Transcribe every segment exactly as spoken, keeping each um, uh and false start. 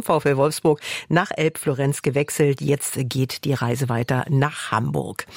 VfL Wolfsburg nach Elbflorenz gewechselt. Jetzt geht die Reise weiter nach Hamburg.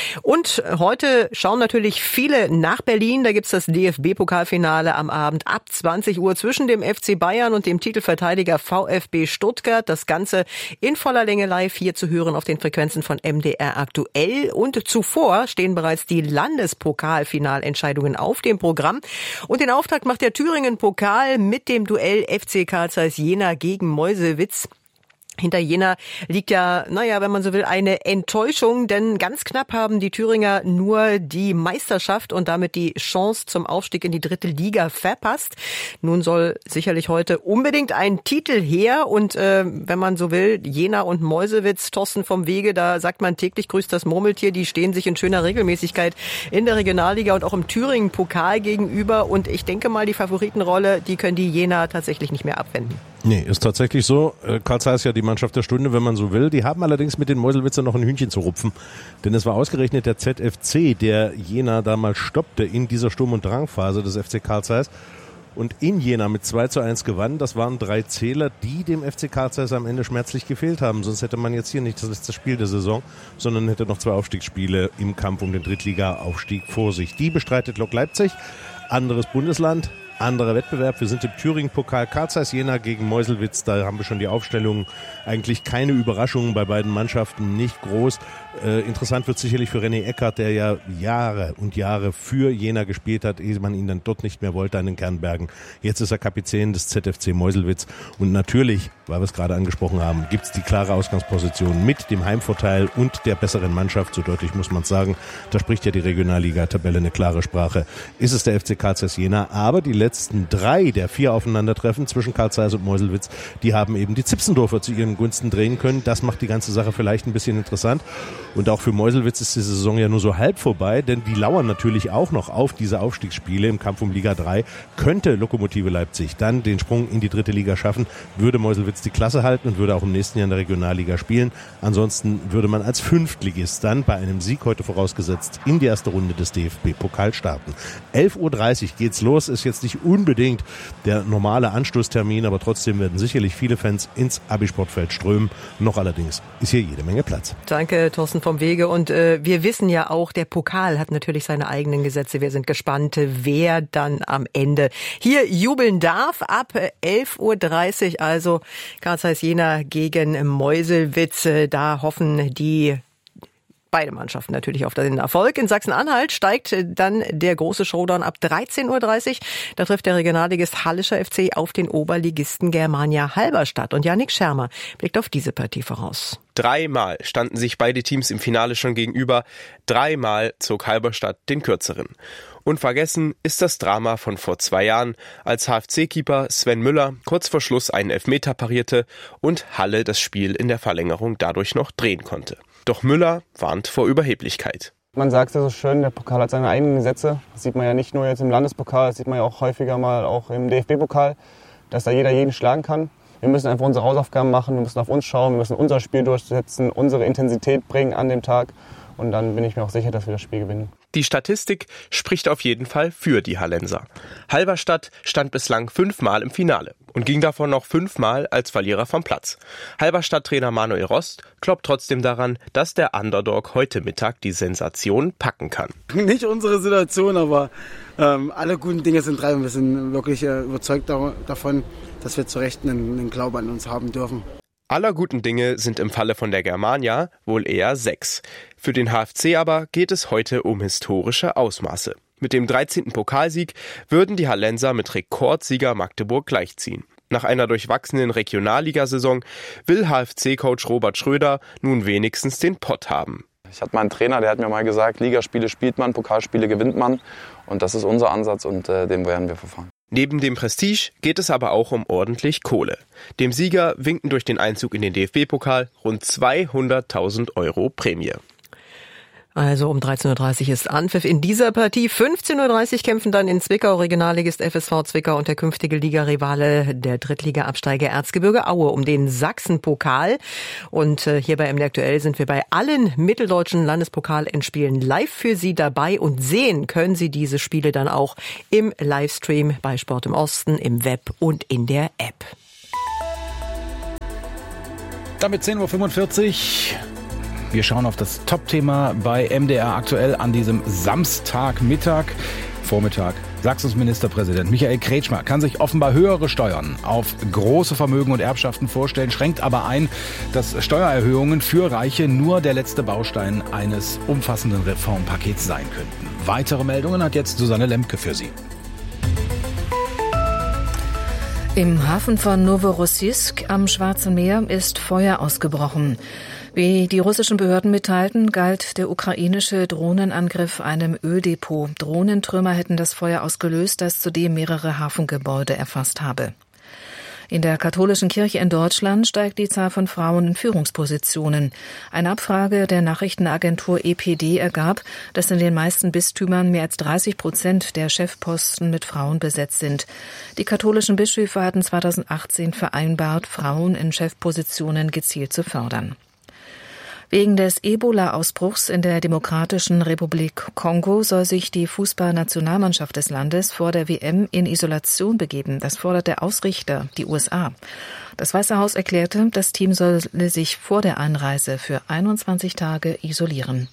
Und heute schauen natürlich viele nach Berlin. Da gibt's das D F B-Pokalfinale am Abend ab zwanzig Uhr zwischen dem F C Bayern und dem Titelverteidiger VfB Stuttgart. Das Ganze in voller Länge live hier zu hören auf den Frequenzen von M D R aktuell. Und zuvor stehen bereits die Landespokalfinalentscheidungen auf dem Programm. Und den Auftakt macht der Thüringen-Pokal mit dem Duell F C Carl Zeiss Jena gegen Meuselwitz. Hinter Jena liegt ja, naja, wenn man so will, eine Enttäuschung, denn ganz knapp haben die Thüringer nur die Meisterschaft und damit die Chance zum Aufstieg in die dritte Liga verpasst. Nun soll sicherlich heute unbedingt ein Titel her und äh, wenn man so will, Jena und Meuselwitz, Thorsten vom Wege, da sagt man täglich grüßt das Murmeltier, die stehen sich in schöner Regelmäßigkeit in der Regionalliga und auch im Thüringen-Pokal gegenüber und ich denke mal, die Favoritenrolle, die können die Jena tatsächlich nicht mehr abwenden. Nee, ist tatsächlich so. Carl Zeiss ist ja die Mannschaft der Stunde, wenn man so will. Die haben allerdings mit den Meuselwitzern noch ein Hühnchen zu rupfen. Denn es war ausgerechnet der Z F C, der Jena damals stoppte in dieser Sturm- und Drangphase des F C Carl Zeiss. Und in Jena mit zwei zu eins gewann. Das waren drei Zähler, die dem F C Carl Zeiss am Ende schmerzlich gefehlt haben. Sonst hätte man jetzt hier nicht das letzte Spiel der Saison, sondern hätte noch zwei Aufstiegsspiele im Kampf um den Drittliga-Aufstieg vor sich. Die bestreitet Lok Leipzig. Anderes Bundesland. Anderer Wettbewerb. Wir sind im Thüringen-Pokal. Carl Zeiss Jena gegen Meuselwitz. Da haben wir schon die Aufstellung. Eigentlich keine Überraschungen bei beiden Mannschaften. Nicht groß. Äh, interessant wird sicherlich für René Eckert, der ja Jahre und Jahre für Jena gespielt hat, ehe man ihn dann dort nicht mehr wollte an den Kernbergen. Jetzt ist er Kapitän des Z F C Meuselwitz. Und natürlich, weil wir es gerade angesprochen haben, gibt es die klare Ausgangsposition mit dem Heimvorteil und der besseren Mannschaft. So deutlich muss man es sagen. Da spricht ja die Regionalliga-Tabelle eine klare Sprache. Ist es der F C Carl Zeiss Jena, aber die letzten drei der vier Aufeinandertreffen zwischen Carl Zeiss und Meuselwitz, die haben eben die Zipsendorfer zu ihren Gunsten drehen können. Das macht die ganze Sache vielleicht ein bisschen interessant. Und auch für Meuselwitz ist die Saison ja nur so halb vorbei, denn die lauern natürlich auch noch auf diese Aufstiegsspiele im Kampf um Liga drei. Könnte Lokomotive Leipzig dann den Sprung in die dritte Liga schaffen, würde Meuselwitz die Klasse halten und würde auch im nächsten Jahr in der Regionalliga spielen. Ansonsten würde man als Fünftligist dann bei einem Sieg heute vorausgesetzt in die erste Runde des D F B-Pokal starten. elf Uhr dreißig geht's los, ist jetzt nicht unbedingt der normale Anstoßtermin, aber trotzdem werden sicherlich viele Fans ins Abi-Sportfeld strömen. Noch allerdings ist hier jede Menge Platz. Danke, Thorsten vom Wege. Und äh, wir wissen ja auch, der Pokal hat natürlich seine eigenen Gesetze. Wir sind gespannt, wer dann am Ende hier jubeln darf. Ab elf Uhr dreißig, also Carl Zeiss Jena gegen Meuselwitz. Da hoffen die beide Mannschaften natürlich auf den Erfolg. In Sachsen-Anhalt steigt dann der große Showdown ab dreizehn Uhr dreißig. Da trifft der Regionalligist Hallischer F C auf den Oberligisten Germania Halberstadt. Und Yannick Schermer blickt auf diese Partie voraus. Dreimal standen sich beide Teams im Finale schon gegenüber. Dreimal zog Halberstadt den kürzeren. Unvergessen ist das Drama von vor zwei Jahren, als H F C-Keeper Sven Müller kurz vor Schluss einen Elfmeter parierte und Halle das Spiel in der Verlängerung dadurch noch drehen konnte. Doch Müller warnt vor Überheblichkeit. Man sagt ja so schön, der Pokal hat seine eigenen Gesetze. Das sieht man ja nicht nur jetzt im Landespokal, das sieht man ja auch häufiger mal auch im D F B-Pokal, dass da jeder jeden schlagen kann. Wir müssen einfach unsere Hausaufgaben machen, wir müssen auf uns schauen, wir müssen unser Spiel durchsetzen, unsere Intensität bringen an dem Tag. Und dann bin ich mir auch sicher, dass wir das Spiel gewinnen. Die Statistik spricht auf jeden Fall für die Hallenser. Halberstadt stand bislang fünfmal im Finale und ging davon noch fünfmal als Verlierer vom Platz. Halberstadt-Trainer Manuel Rost glaubt trotzdem daran, dass der Underdog heute Mittag die Sensation packen kann. Nicht unsere Situation, aber ähm, alle guten Dinge sind drei und wir sind wirklich äh, überzeugt da- davon, dass wir zu Recht einen, einen Glauben an uns haben dürfen. Aller guten Dinge sind im Falle von der Germania wohl eher sechs. Für den H F C aber geht es heute um historische Ausmaße. Mit dem dreizehnten Pokalsieg würden die Hallenser mit Rekordsieger Magdeburg gleichziehen. Nach einer durchwachsenen Regionalligasaison will H F C-Coach Robert Schröder nun wenigstens den Pott haben. Ich hatte mal einen Trainer, der hat mir mal gesagt, Ligaspiele spielt man, Pokalspiele gewinnt man. Und das ist unser Ansatz und äh, dem werden wir verfahren. Neben dem Prestige geht es aber auch um ordentlich Kohle. Dem Sieger winken durch den Einzug in den D F B-Pokal rund zweihunderttausend Euro Prämie. Also um dreizehn Uhr dreißig ist Anpfiff in dieser Partie. fünfzehn Uhr dreißig kämpfen dann in Zwickau Regionalligist F S V Zwickau und der künftige Ligarivale der Drittliga-Absteiger Erzgebirge Aue um den Sachsen-Pokal. Und äh, hier bei M D Aktuell sind wir bei allen mitteldeutschen Landespokal-Endspielen live für Sie dabei und sehen können Sie diese Spiele dann auch im Livestream bei Sport im Osten, im Web und in der App. Damit zehn Uhr fünfundvierzig. Wir schauen auf das Top-Thema bei M D R aktuell an diesem Samstagmittag, Vormittag. Sachsens Ministerpräsident Michael Kretschmer kann sich offenbar höhere Steuern auf große Vermögen und Erbschaften vorstellen, schränkt aber ein, dass Steuererhöhungen für Reiche nur der letzte Baustein eines umfassenden Reformpakets sein könnten. Weitere Meldungen hat jetzt Susanne Lemke für Sie. Im Hafen von Novorossiysk am Schwarzen Meer ist Feuer ausgebrochen. Wie die russischen Behörden mitteilten, galt der ukrainische Drohnenangriff einem Öldepot. Drohnentrümmer hätten das Feuer ausgelöst, das zudem mehrere Hafengebäude erfasst habe. In der katholischen Kirche in Deutschland steigt die Zahl von Frauen in Führungspositionen. Eine Abfrage der Nachrichtenagentur E P D ergab, dass in den meisten Bistümern mehr als dreißig Prozent der Chefposten mit Frauen besetzt sind. Die katholischen Bischöfe hatten zweitausendachtzehn vereinbart, Frauen in Chefpositionen gezielt zu fördern. Wegen des Ebola-Ausbruchs in der Demokratischen Republik Kongo soll sich die Fußballnationalmannschaft des Landes vor der W M in Isolation begeben. Das fordert der Ausrichter, die U S A. Das Weiße Haus erklärte, das Team solle sich vor der Einreise für einundzwanzig Tage isolieren.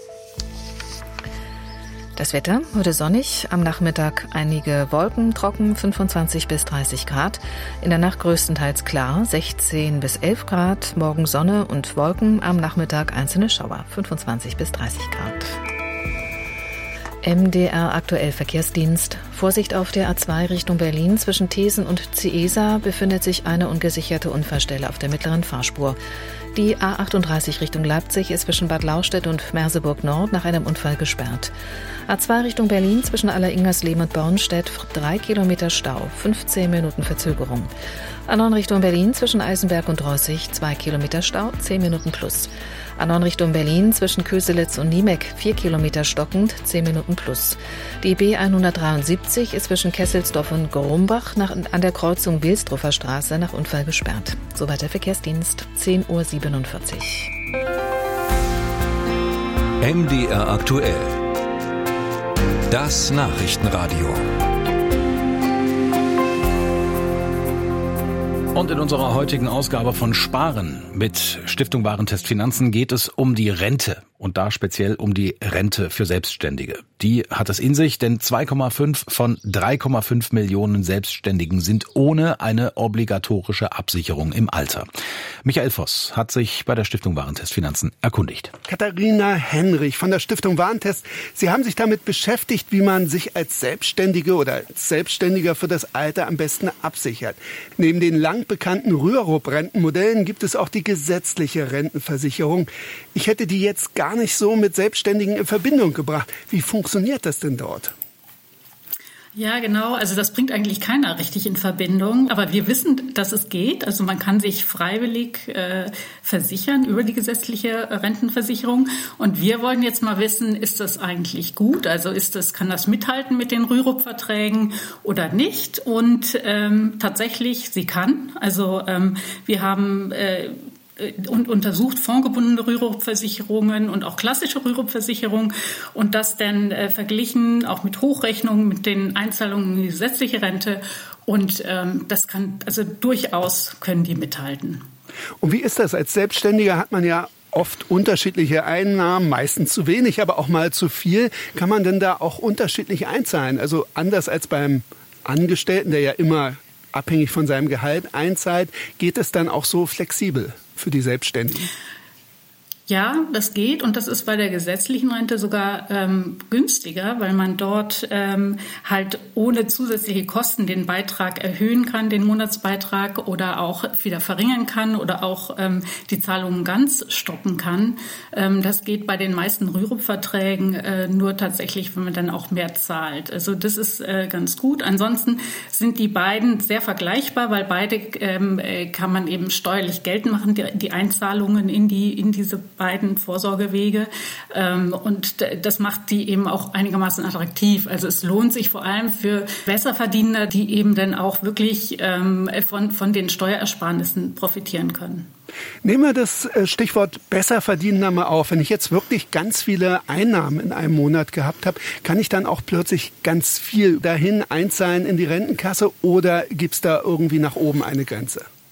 Das Wetter, heute sonnig, am Nachmittag einige Wolken, trocken, fünfundzwanzig bis dreißig Grad. In der Nacht größtenteils klar, sechzehn bis elf Grad. Morgen Sonne und Wolken, am Nachmittag einzelne Schauer, fünfundzwanzig bis dreißig Grad. M D R aktuell Verkehrsdienst. Vorsicht auf der A zwei Richtung Berlin. Zwischen Thesen und Ciesa befindet sich eine ungesicherte Unfallstelle auf der mittleren Fahrspur. Die A achtunddreißig Richtung Leipzig ist zwischen Bad Laustedt und Merseburg Nord nach einem Unfall gesperrt. A zwei Richtung Berlin zwischen Alleringersleben und Bornstedt drei Kilometer Stau, fünfzehn Minuten Verzögerung. A neun Richtung Berlin zwischen Eisenberg und Reußig zwei Kilometer Stau, zehn Minuten plus. A neun Richtung Berlin zwischen Köselitz und Niemeck vier Kilometer stockend, zehn Minuten plus. Die B hundertdreiundsiebzig ist zwischen Kesselsdorf und Grumbach nach, an der Kreuzung Wilsdruffer Straße nach Unfall gesperrt. Soweit der Verkehrsdienst, zehn Uhr siebenundvierzig. M D R aktuell. Das Nachrichtenradio. Und in unserer heutigen Ausgabe von Sparen mit Stiftung Warentest Finanzen geht es um die Rente und da speziell um die Rente für Selbstständige. Die hat es in sich, denn zwei Komma fünf von drei Komma fünf Millionen Selbstständigen sind ohne eine obligatorische Absicherung im Alter. Michael Voss hat sich bei der Stiftung Warentest Finanzen erkundigt. Katharina Henrich von der Stiftung Warentest. Sie haben sich damit beschäftigt, wie man sich als Selbstständige oder als Selbstständiger für das Alter am besten absichert. Neben den lang bekannten Rürup-Rentenmodellen gibt es auch die gesetzliche Rentenversicherung. Ich hätte die jetzt gar nicht so mit Selbstständigen in Verbindung gebracht. Wie funktioniert das denn dort? Ja, genau. Also das bringt eigentlich keiner richtig in Verbindung. Aber wir wissen, dass es geht. Also man kann sich freiwillig äh, versichern über die gesetzliche Rentenversicherung. Und wir wollen jetzt mal wissen, ist das eigentlich gut? Also ist das, kann das mithalten mit den Rürup-Verträgen oder nicht? Und ähm, tatsächlich, sie kann. Also ähm, wir haben äh, und untersucht fondgebundene Rürup-Versicherungen und auch klassische Rürup-Versicherungen und das dann äh, verglichen, auch mit Hochrechnungen, mit den Einzahlungen in die gesetzliche Rente. Und ähm, das kann, also durchaus können die mithalten. Und wie ist das? Als Selbstständiger hat man ja oft unterschiedliche Einnahmen, meistens zu wenig, aber auch mal zu viel. Kann man denn da auch unterschiedlich einzahlen? Also anders als beim Angestellten, der ja immer abhängig von seinem Gehalt einzahlt, geht es dann auch so flexibel für die Selbstständigen? Ja, das geht und das ist bei der gesetzlichen Rente sogar ähm, günstiger, weil man dort ähm, halt ohne zusätzliche Kosten den Beitrag erhöhen kann, den Monatsbeitrag oder auch wieder verringern kann oder auch ähm, die Zahlungen ganz stoppen kann. Ähm, das geht bei den meisten Rürup-Verträgen äh, nur tatsächlich, wenn man dann auch mehr zahlt. Also das ist äh, ganz gut. Ansonsten sind die beiden sehr vergleichbar, weil beide ähm, kann man eben steuerlich geltend machen, die, die Einzahlungen in die in diese beiden Vorsorgewege. Und das macht die eben auch einigermaßen attraktiv. Also es lohnt sich vor allem für Besserverdiener, die eben dann auch wirklich von, von den Steuerersparnissen profitieren können. Nehmen wir das Stichwort Besserverdiener mal auf. Wenn ich jetzt wirklich ganz viele Einnahmen in einem Monat gehabt habe, kann ich dann auch plötzlich ganz viel dahin einzahlen in die Rentenkasse oder gibt es da irgendwie nach oben eine Grenze?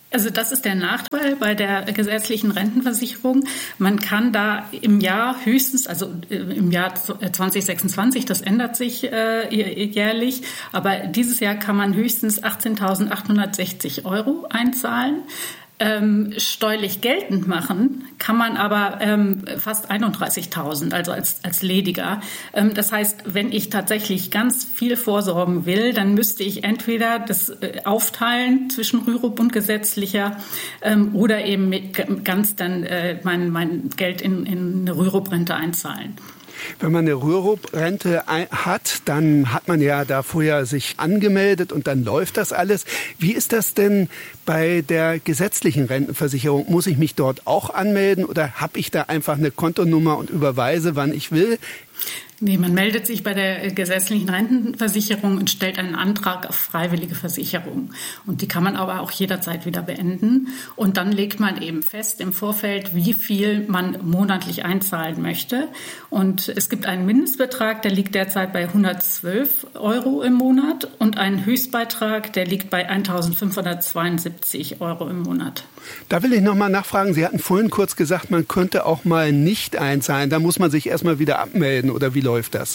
Also das ist der Nachteil bei der gesetzlichen Rentenversicherung. Man kann da im Jahr höchstens, also im Jahr zwanzig sechsundzwanzig, das ändert sich äh, jährlich, aber dieses Jahr kann man höchstens achtzehntausendachthundertsechzig Euro einzahlen. Ähm, steuerlich geltend machen kann man aber ähm, fast einunddreißigtausend, also als, als lediger. Ähm, das heißt, wenn ich tatsächlich ganz viel vorsorgen will, dann müsste ich entweder das äh, aufteilen zwischen Rürup und gesetzlicher ähm, oder eben mit, ganz dann äh, mein, mein Geld in, in eine Rürup-Rente einzahlen. Wenn man eine Rürup-Rente hat, dann hat man ja da vorher sich angemeldet und dann läuft das alles. Wie ist das denn bei der gesetzlichen Rentenversicherung? Muss ich mich dort auch anmelden oder habe ich da einfach eine Kontonummer und überweise, wann ich will? Nee, man meldet sich bei der gesetzlichen Rentenversicherung und stellt einen Antrag auf freiwillige Versicherung. Und die kann man aber auch jederzeit wieder beenden. Und dann legt man eben fest im Vorfeld, wie viel man monatlich einzahlen möchte. Und es gibt einen Mindestbetrag, der liegt derzeit bei hundertzwölf Euro im Monat und einen Höchstbeitrag, der liegt bei eintausendfünfhundertzweiundsiebzig Euro im Monat. Da will ich noch mal nachfragen. Sie hatten vorhin kurz gesagt, man könnte auch mal nicht einzahlen. Da muss man sich erstmal wieder abmelden oder wie läuft das?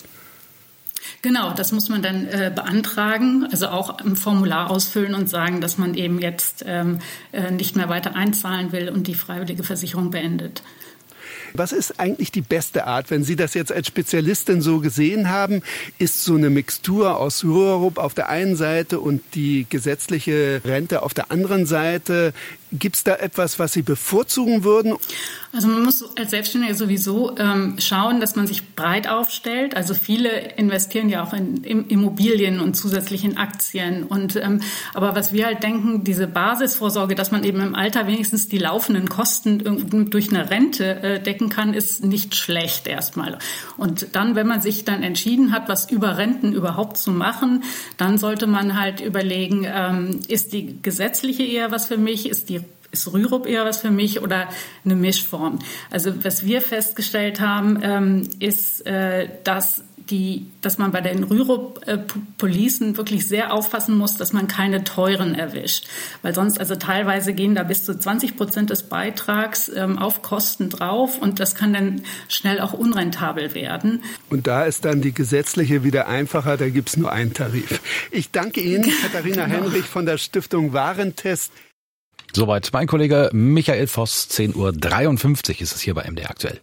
Genau, das muss man dann äh, beantragen, also auch im Formular ausfüllen und sagen, dass man eben jetzt ähm, äh, nicht mehr weiter einzahlen will und die freiwillige Versicherung beendet. Was ist eigentlich die beste Art, wenn Sie das jetzt als Spezialistin so gesehen haben? Ist so eine Mixtur aus Rürup auf der einen Seite und die gesetzliche Rente auf der anderen Seite? Gibt es da etwas, was Sie bevorzugen würden? Also man muss als Selbstständiger sowieso ähm, schauen, dass man sich breit aufstellt. Also viele investieren ja auch in, in Immobilien und zusätzlich in Aktien. Und ähm, aber was wir halt denken, diese Basisvorsorge, dass man eben im Alter wenigstens die laufenden Kosten durch eine Rente äh, decken kann, ist nicht schlecht erstmal. Und dann, wenn man sich dann entschieden hat, was über Renten überhaupt zu machen, dann sollte man halt überlegen, ähm, ist die gesetzliche eher was für mich, ist die Ist Rürup eher was für mich oder eine Mischform? Also was wir festgestellt haben, ähm, ist, äh, dass die, dass man bei den Rürup-Policen wirklich sehr aufpassen muss, dass man keine teuren erwischt. Weil sonst, also teilweise gehen da bis zu zwanzig Prozent des Beitrags ähm, auf Kosten drauf und das kann dann schnell auch unrentabel werden. Und da ist dann die gesetzliche wieder einfacher, da gibt's nur einen Tarif. Ich danke Ihnen, Katharina genau. Henrich von der Stiftung Warentest. Soweit mein Kollege Michael Voss, zehn Uhr dreiundfünfzig ist es hier bei M D R aktuell.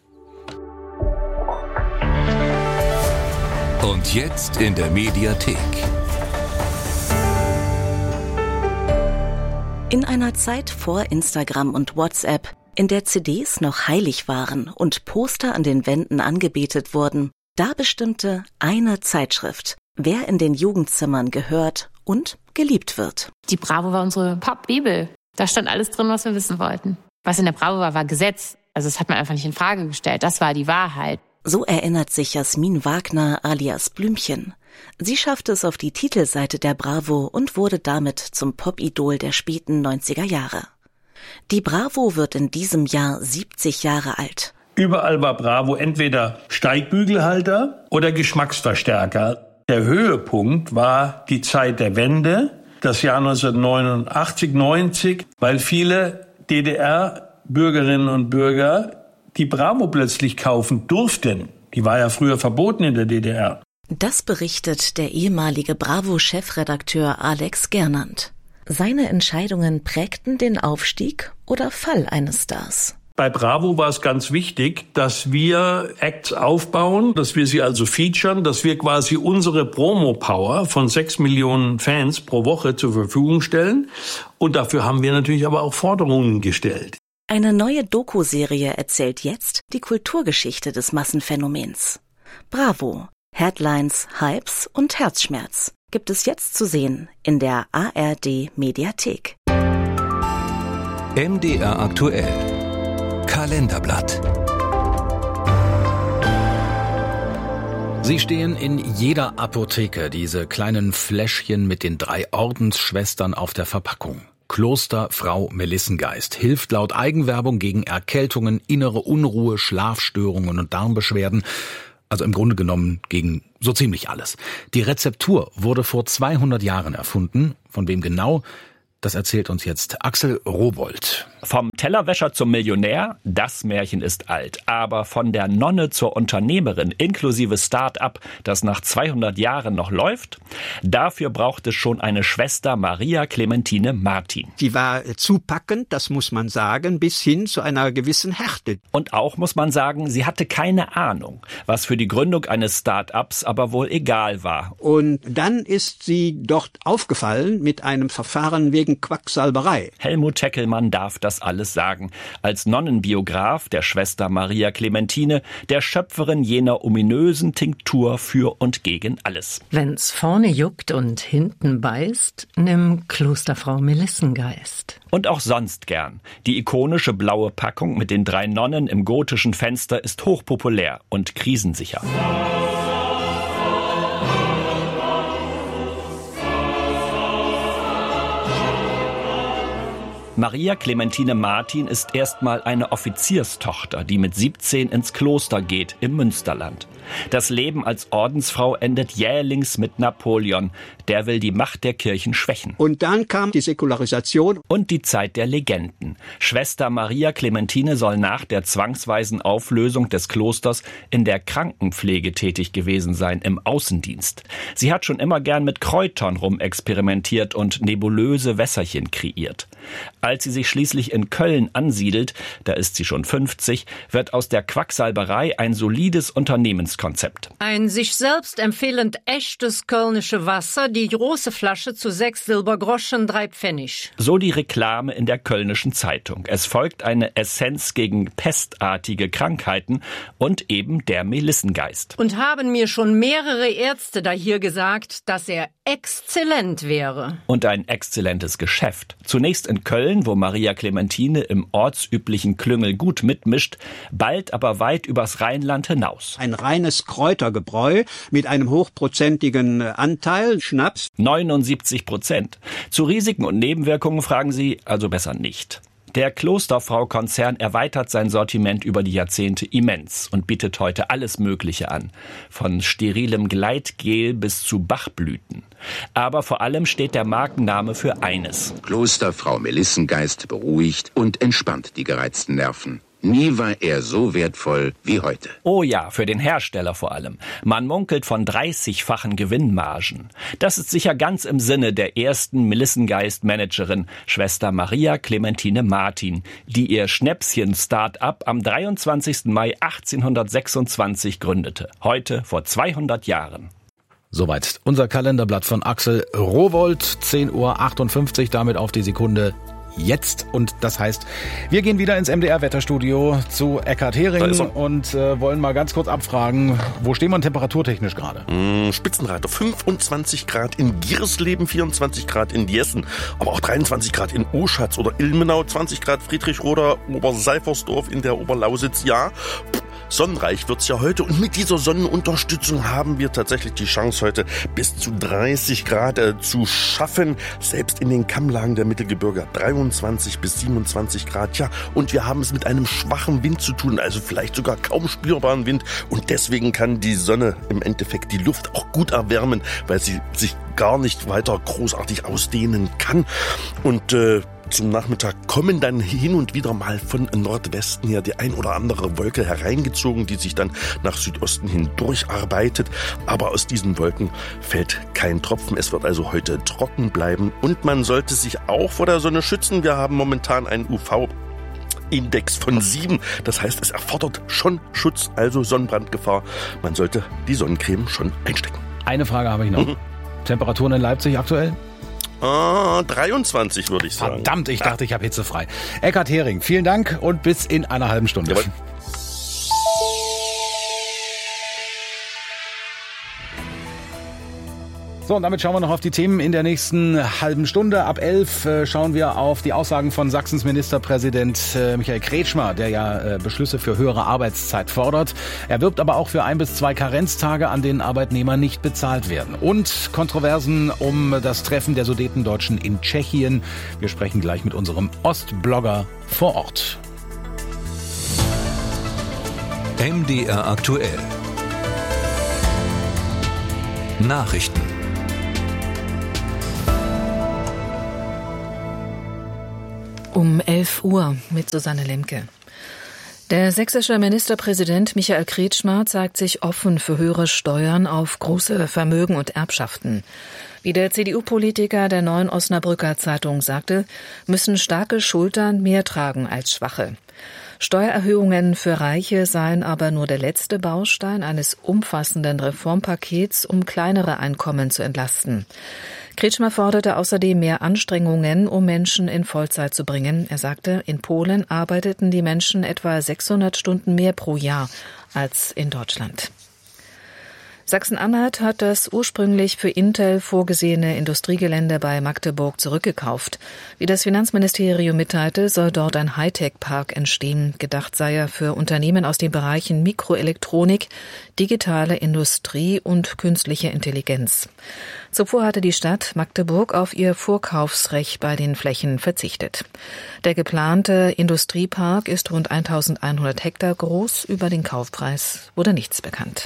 Und jetzt in der Mediathek. In einer Zeit vor Instagram und WhatsApp, in der C Ds noch heilig waren und Poster an den Wänden angebetet wurden, da bestimmte eine Zeitschrift, wer in den Jugendzimmern gehört und geliebt wird. Die Bravo war unsere Pop-Bibel. Da stand alles drin, was wir wissen wollten. Was in der Bravo war, war Gesetz. Also das hat man einfach nicht in Frage gestellt. Das war die Wahrheit. So erinnert sich Jasmin Wagner alias Blümchen. Sie schaffte es auf die Titelseite der Bravo und wurde damit zum Pop-Idol der späten neunziger Jahre. Die Bravo wird in diesem Jahr siebzig Jahre alt. Überall war Bravo entweder Steigbügelhalter oder Geschmacksverstärker. Der Höhepunkt war die Zeit der Wende, das Jahr neunzehnhundertneunundachtzig, neunzig, weil viele D D R-Bürgerinnen und Bürger die Bravo plötzlich kaufen durften. Die war ja früher verboten in der D D R. Das berichtet der ehemalige Bravo-Chefredakteur Alex Gernand. Seine Entscheidungen prägten den Aufstieg oder Fall eines Stars. Bei Bravo war es ganz wichtig, dass wir Acts aufbauen, dass wir sie also featuren, dass wir quasi unsere Promo-Power von sechs Millionen Fans pro Woche zur Verfügung stellen. Und dafür haben wir natürlich aber auch Forderungen gestellt. Eine neue Doku-Serie erzählt jetzt die Kulturgeschichte des Massenphänomens. Bravo, Headlines, Hypes und Herzschmerz gibt es jetzt zu sehen in der A R D-Mediathek. M D R aktuell. Kalenderblatt. Sie stehen in jeder Apotheke, diese kleinen Fläschchen mit den drei Ordensschwestern auf der Verpackung. Kloster Frau Melissengeist hilft laut Eigenwerbung gegen Erkältungen, innere Unruhe, Schlafstörungen und Darmbeschwerden. Also im Grunde genommen gegen so ziemlich alles. Die Rezeptur wurde vor zweihundert Jahren erfunden. Von wem genau? Das erzählt uns jetzt Axel Rowohlt. Vom Tellerwäscher zum Millionär, das Märchen ist alt. Aber von der Nonne zur Unternehmerin inklusive Start-up, das nach zweihundert Jahren noch läuft, dafür braucht es schon eine Schwester Maria Clementine Martin. Sie war zupackend, das muss man sagen, bis hin zu einer gewissen Härte. Und auch muss man sagen, sie hatte keine Ahnung, was für die Gründung eines Start-ups aber wohl egal war. Und dann ist sie dort aufgefallen mit einem Verfahren wegen Quacksalberei. Helmut Heckelmann darf das alles sagen. Als Nonnenbiograf der Schwester Maria Clementine, der Schöpferin jener ominösen Tinktur für und gegen alles. Wenn's vorne juckt und hinten beißt, nimm Klosterfrau Melissengeist. Und auch sonst gern. Die ikonische blaue Packung mit den drei Nonnen im gotischen Fenster ist hochpopulär und krisensicher. Maria Clementine Martin ist erstmal eine Offizierstochter, die mit siebzehn ins Kloster geht im Münsterland. Das Leben als Ordensfrau endet jählings mit Napoleon. Der will die Macht der Kirchen schwächen. Und dann kam die Säkularisation. Und die Zeit der Legenden. Schwester Maria Clementine soll nach der zwangsweisen Auflösung des Klosters in der Krankenpflege tätig gewesen sein, im Außendienst. Sie hat schon immer gern mit Kräutern rumexperimentiert und nebulöse Wässerchen kreiert. Als sie sich schließlich in Köln ansiedelt, da ist sie schon fünfzig, wird aus der Quacksalberei ein solides Unternehmenskonzept. Ein sich selbst empfehlend echtes kölnische Wasser, die große Flasche zu sechs Silbergroschen, drei Pfennig. So die Reklame in der Kölnischen Zeitung. Es folgt eine Essenz gegen pestartige Krankheiten und eben der Melissengeist. Und haben mir schon mehrere Ärzte da hier gesagt, dass er exzellent wäre. Und ein exzellentes Geschäft. Zunächst in Köln, wo Maria Clementine im ortsüblichen Klüngel gut mitmischt, bald aber weit übers Rheinland hinaus. Ein reines Kräutergebräu mit einem hochprozentigen Anteil, Schnaps. neunundsiebzig Prozent. Zu Risiken und Nebenwirkungen fragen Sie also besser nicht. Der Klosterfrau-Konzern erweitert sein Sortiment über die Jahrzehnte immens und bietet heute alles Mögliche an. Von sterilem Gleitgel bis zu Bachblüten. Aber vor allem steht der Markenname für eines. Klosterfrau Melissengeist beruhigt und entspannt die gereizten Nerven. Nie war er so wertvoll wie heute. Oh ja, für den Hersteller vor allem. Man munkelt von dreißigfachen Gewinnmargen. Das ist sicher ganz im Sinne der ersten Melissengeist-Managerin, Schwester Maria Clementine Martin, die ihr Schnäpschen-Start-up am dreiundzwanzigsten Mai achtzehnhundertsechsundzwanzig gründete. Heute vor zweihundert Jahren. Soweit unser Kalenderblatt von Axel Rowohlt, zehn Uhr achtundfünfzig, damit auf die Sekunde jetzt. Und das heißt, wir gehen wieder ins M D R-Wetterstudio zu Eckhard Hering und äh, wollen mal ganz kurz abfragen, wo stehen wir temperaturtechnisch gerade? Mm, Spitzenreiter, fünfundzwanzig Grad in Giersleben, vierundzwanzig Grad in Jessen, aber auch dreiundzwanzig Grad in Oschatz oder Ilmenau, zwanzig Grad Friedrichroda, Oberseifersdorf in der Oberlausitz, ja. Sonnenreich wird's ja heute und mit dieser Sonnenunterstützung haben wir tatsächlich die Chance, heute bis zu dreißig Grad äh, zu schaffen. Selbst in den Kammlagen der Mittelgebirge dreiundzwanzig bis siebenundzwanzig Grad. Ja, und wir haben es mit einem schwachen Wind zu tun, also vielleicht sogar kaum spürbaren Wind. Und deswegen kann die Sonne im Endeffekt die Luft auch gut erwärmen, weil sie sich gar nicht weiter großartig ausdehnen kann. Und äh, zum Nachmittag kommen dann hin und wieder mal von Nordwesten her die ein oder andere Wolke hereingezogen, die sich dann nach Südosten hin durcharbeitet. Aber aus diesen Wolken fällt kein Tropfen. Es wird also heute trocken bleiben und man sollte sich auch vor der Sonne schützen. Wir haben momentan einen U V Index von sieben. Das heißt, es erfordert schon Schutz, also Sonnenbrandgefahr. Man sollte die Sonnencreme schon einstecken. Eine Frage habe ich noch. Mhm. Temperaturen in Leipzig aktuell? Ah, dreiundzwanzig würde ich sagen. Verdammt, ich dachte, ich habe hitzefrei. Eckhard Hering, vielen Dank und bis in einer halben Stunde. Jawohl. So, und damit schauen wir noch auf die Themen in der nächsten halben Stunde. Ab elf äh, schauen wir auf die Aussagen von Sachsens Ministerpräsident äh, Michael Kretschmer, der ja äh, Beschlüsse für höhere Arbeitszeit fordert. Er wirbt aber auch für ein bis zwei Karenztage, an denen Arbeitnehmer nicht bezahlt werden. Und Kontroversen um das Treffen der Sudetendeutschen in Tschechien. Wir sprechen gleich mit unserem Ostblogger vor Ort. M D R aktuell. Nachrichten. Um elf Uhr mit Susanne Lemke. Der sächsische Ministerpräsident Michael Kretschmer zeigt sich offen für höhere Steuern auf große Vermögen und Erbschaften. Wie der C D U-Politiker der Neuen Osnabrücker Zeitung sagte, müssen starke Schultern mehr tragen als schwache. Steuererhöhungen für Reiche seien aber nur der letzte Baustein eines umfassenden Reformpakets, um kleinere Einkommen zu entlasten. Kretschmer forderte außerdem mehr Anstrengungen, um Menschen in Vollzeit zu bringen. Er sagte, in Polen arbeiteten die Menschen etwa sechshundert Stunden mehr pro Jahr als in Deutschland. Sachsen-Anhalt hat das ursprünglich für Intel vorgesehene Industriegelände bei Magdeburg zurückgekauft. Wie das Finanzministerium mitteilte, soll dort ein Hightech-Park entstehen. Gedacht sei er für Unternehmen aus den Bereichen Mikroelektronik, digitale Industrie und künstliche Intelligenz. Zuvor hatte die Stadt Magdeburg auf ihr Vorkaufsrecht bei den Flächen verzichtet. Der geplante Industriepark ist rund eintausendeinhundert Hektar groß. Über den Kaufpreis wurde nichts bekannt.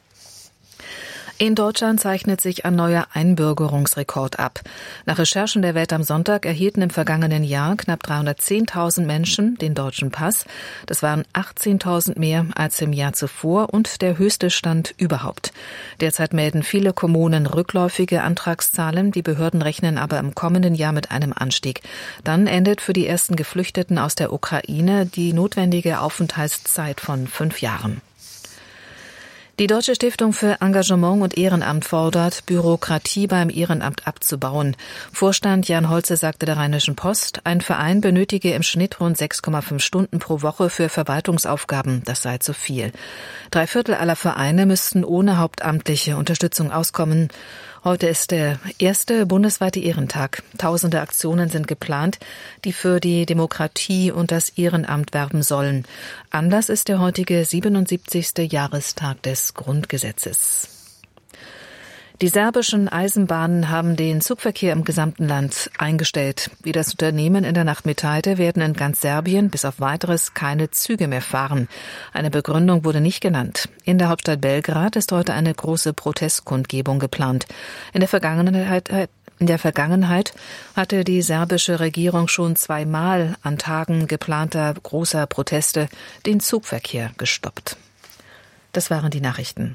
In Deutschland zeichnet sich ein neuer Einbürgerungsrekord ab. Nach Recherchen der Welt am Sonntag erhielten im vergangenen Jahr knapp dreihundertzehntausend Menschen den deutschen Pass. Das waren achtzehntausend mehr als im Jahr zuvor und der höchste Stand überhaupt. Derzeit melden viele Kommunen rückläufige Antragszahlen. Die Behörden rechnen aber im kommenden Jahr mit einem Anstieg. Dann endet für die ersten Geflüchteten aus der Ukraine die notwendige Aufenthaltszeit von fünf Jahren. Die Deutsche Stiftung für Engagement und Ehrenamt fordert, Bürokratie beim Ehrenamt abzubauen. Vorstand Jan Holze sagte der Rheinischen Post, ein Verein benötige im Schnitt rund sechs Komma fünf Stunden pro Woche für Verwaltungsaufgaben. Das sei zu viel. Drei Viertel aller Vereine müssten ohne hauptamtliche Unterstützung auskommen. Heute ist der erste bundesweite Ehrentag. Tausende Aktionen sind geplant, die für die Demokratie und das Ehrenamt werben sollen. Anlass ist der heutige siebenundsiebzigste Jahrestag des Grundgesetzes. Die serbischen Eisenbahnen haben den Zugverkehr im gesamten Land eingestellt. Wie das Unternehmen in der Nacht mitteilte, werden in ganz Serbien bis auf Weiteres keine Züge mehr fahren. Eine Begründung wurde nicht genannt. In der Hauptstadt Belgrad ist heute eine große Protestkundgebung geplant. In der Vergangenheit In der Vergangenheit hatte die serbische Regierung schon zweimal an Tagen geplanter großer Proteste den Zugverkehr gestoppt. Das waren die Nachrichten.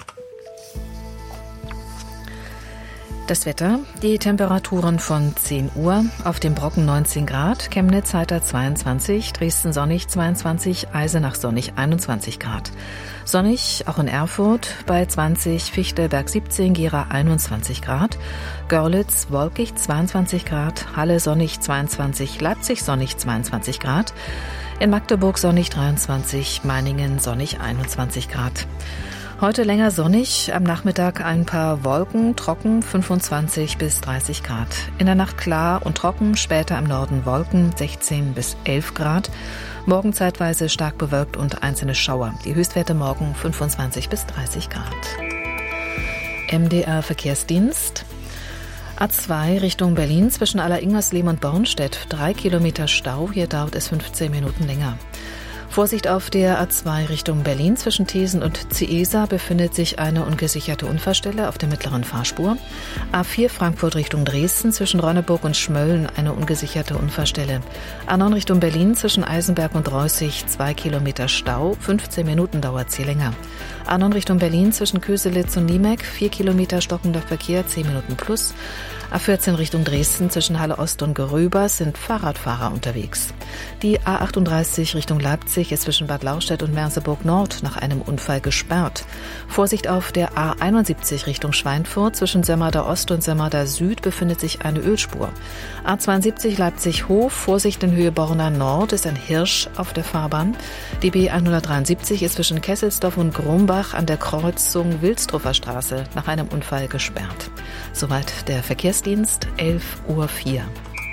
Das Wetter, die Temperaturen von zehn Uhr, auf dem Brocken neunzehn Grad, Chemnitz heiter zweiundzwanzig, Dresden sonnig zweiundzwanzig, Eisenach sonnig einundzwanzig Grad. Sonnig auch in Erfurt bei zwanzig, Fichtelberg siebzehn, Gera einundzwanzig Grad, Görlitz wolkig zweiundzwanzig Grad, Halle sonnig zweiundzwanzig, Leipzig sonnig zweiundzwanzig Grad, in Magdeburg sonnig dreiundzwanzig, Meiningen sonnig einundzwanzig Grad. Heute länger sonnig, am Nachmittag ein paar Wolken, trocken fünfundzwanzig bis dreißig Grad. In der Nacht klar und trocken, später im Norden Wolken sechzehn bis elf Grad. Morgen zeitweise stark bewölkt und einzelne Schauer. Die Höchstwerte morgen fünfundzwanzig bis dreißig Grad. M D R Verkehrsdienst. A zwei Richtung Berlin zwischen Allersingersleben und Bornstedt. Drei Kilometer Stau, hier dauert es fünfzehn Minuten länger. Vorsicht auf der A zwei Richtung Berlin zwischen Thesen und Ciesa befindet sich eine ungesicherte Unfallstelle auf der mittleren Fahrspur. A vier Frankfurt Richtung Dresden zwischen Rönneburg und Schmölln eine ungesicherte Unfallstelle. A neun Richtung Berlin zwischen Eisenberg und Reußig zwei Kilometer Stau, fünfzehn Minuten dauert sie länger. A neun Richtung Berlin zwischen Köselitz und Niemek vier Kilometer stockender Verkehr, zehn Minuten plus. A vierzehn Richtung Dresden zwischen Halle Ost und Geröbers sind Fahrradfahrer unterwegs. Die A achtunddreißig Richtung Leipzig ist zwischen Bad Lauchstädt und Merseburg Nord nach einem Unfall gesperrt. Vorsicht auf der A einundsiebzig Richtung Schweinfurt zwischen Sömmerda Ost und Sömmerda Süd befindet sich eine Ölspur. A zweiundsiebzig Leipzig Hof, Vorsicht in Höhe Borna Nord, ist ein Hirsch auf der Fahrbahn. Die B hundertdreiundsiebzig ist zwischen Kesselsdorf und Grumbach an der Kreuzung Wilstruffer Straße nach einem Unfall gesperrt. Soweit der Verkehrsdienst, elf Uhr vier.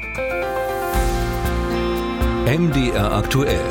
M D R aktuell.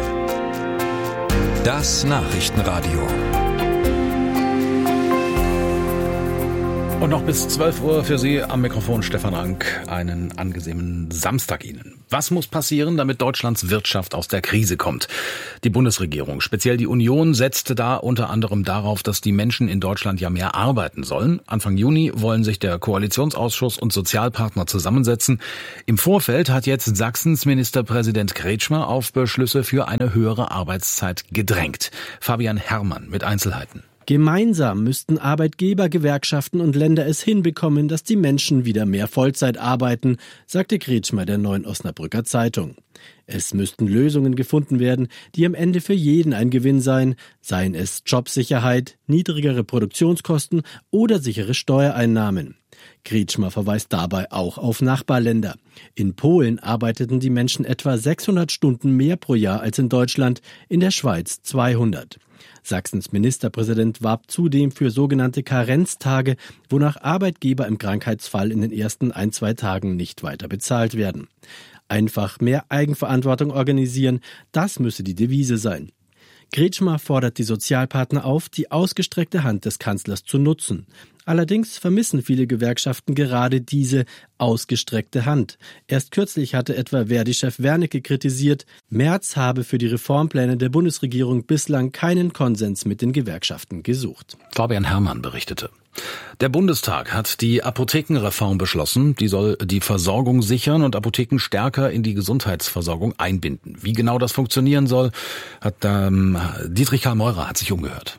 Das Nachrichtenradio. Und noch bis zwölf Uhr für Sie am Mikrofon Stefan Rank. Einen angenehmen Samstag Ihnen. Was muss passieren, damit Deutschlands Wirtschaft aus der Krise kommt? Die Bundesregierung, speziell die Union, setzte da unter anderem darauf, dass die Menschen in Deutschland ja mehr arbeiten sollen. Anfang Juni wollen sich der Koalitionsausschuss und Sozialpartner zusammensetzen. Im Vorfeld hat jetzt Sachsens Ministerpräsident Kretschmer auf Beschlüsse für eine höhere Arbeitszeit gedrängt. Fabian Herrmann mit Einzelheiten. Gemeinsam müssten Arbeitgeber, Gewerkschaften und Länder es hinbekommen, dass die Menschen wieder mehr Vollzeit arbeiten, sagte Kretschmer der Neuen Osnabrücker Zeitung. Es müssten Lösungen gefunden werden, die am Ende für jeden ein Gewinn seien, seien es Jobsicherheit, niedrigere Produktionskosten oder sichere Steuereinnahmen. Kretschmer verweist dabei auch auf Nachbarländer. In Polen arbeiteten die Menschen etwa sechshundert Stunden mehr pro Jahr als in Deutschland, in der Schweiz zweihundert. Sachsens Ministerpräsident warb zudem für sogenannte Karenztage, wonach Arbeitgeber im Krankheitsfall in den ersten ein, zwei Tagen nicht weiter bezahlt werden. Einfach mehr Eigenverantwortung organisieren, das müsse die Devise sein. Kretschmer fordert die Sozialpartner auf, die ausgestreckte Hand des Kanzlers zu nutzen. Allerdings vermissen viele Gewerkschaften gerade diese ausgestreckte Hand. Erst kürzlich hatte etwa Verdi-Chef Wernicke kritisiert, Merz habe für die Reformpläne der Bundesregierung bislang keinen Konsens mit den Gewerkschaften gesucht. Fabian Herrmann berichtete. Der Bundestag hat die Apothekenreform beschlossen. Die soll die Versorgung sichern und Apotheken stärker in die Gesundheitsversorgung einbinden. Wie genau das funktionieren soll, hat ähm, Dietrich Karl Meurer hat sich umgehört.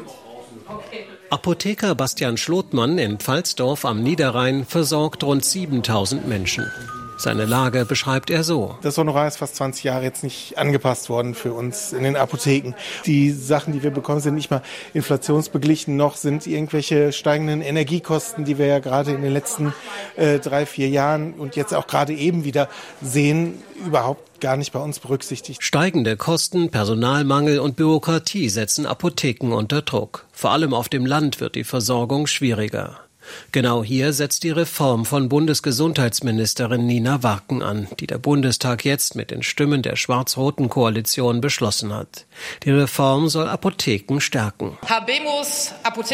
Apotheker Bastian Schlotmann in Pfalzdorf am Niederrhein versorgt rund siebentausend Menschen. Seine Lage beschreibt er so. Das Honorar ist fast zwanzig Jahre jetzt nicht angepasst worden für uns in den Apotheken. Die Sachen, die wir bekommen, sind nicht mal inflationsbeglichen, noch sind irgendwelche steigenden Energiekosten, die wir ja gerade in den letzten äh, drei, vier Jahren und jetzt auch gerade eben wieder sehen, überhaupt gar nicht bei uns berücksichtigt. Steigende Kosten, Personalmangel und Bürokratie setzen Apotheken unter Druck. Vor allem auf dem Land wird die Versorgung schwieriger. Genau hier setzt die Reform von Bundesgesundheitsministerin Nina Warken an, die der Bundestag jetzt mit den Stimmen der schwarz-roten Koalition beschlossen hat. Die Reform soll Apotheken stärken. Habemus,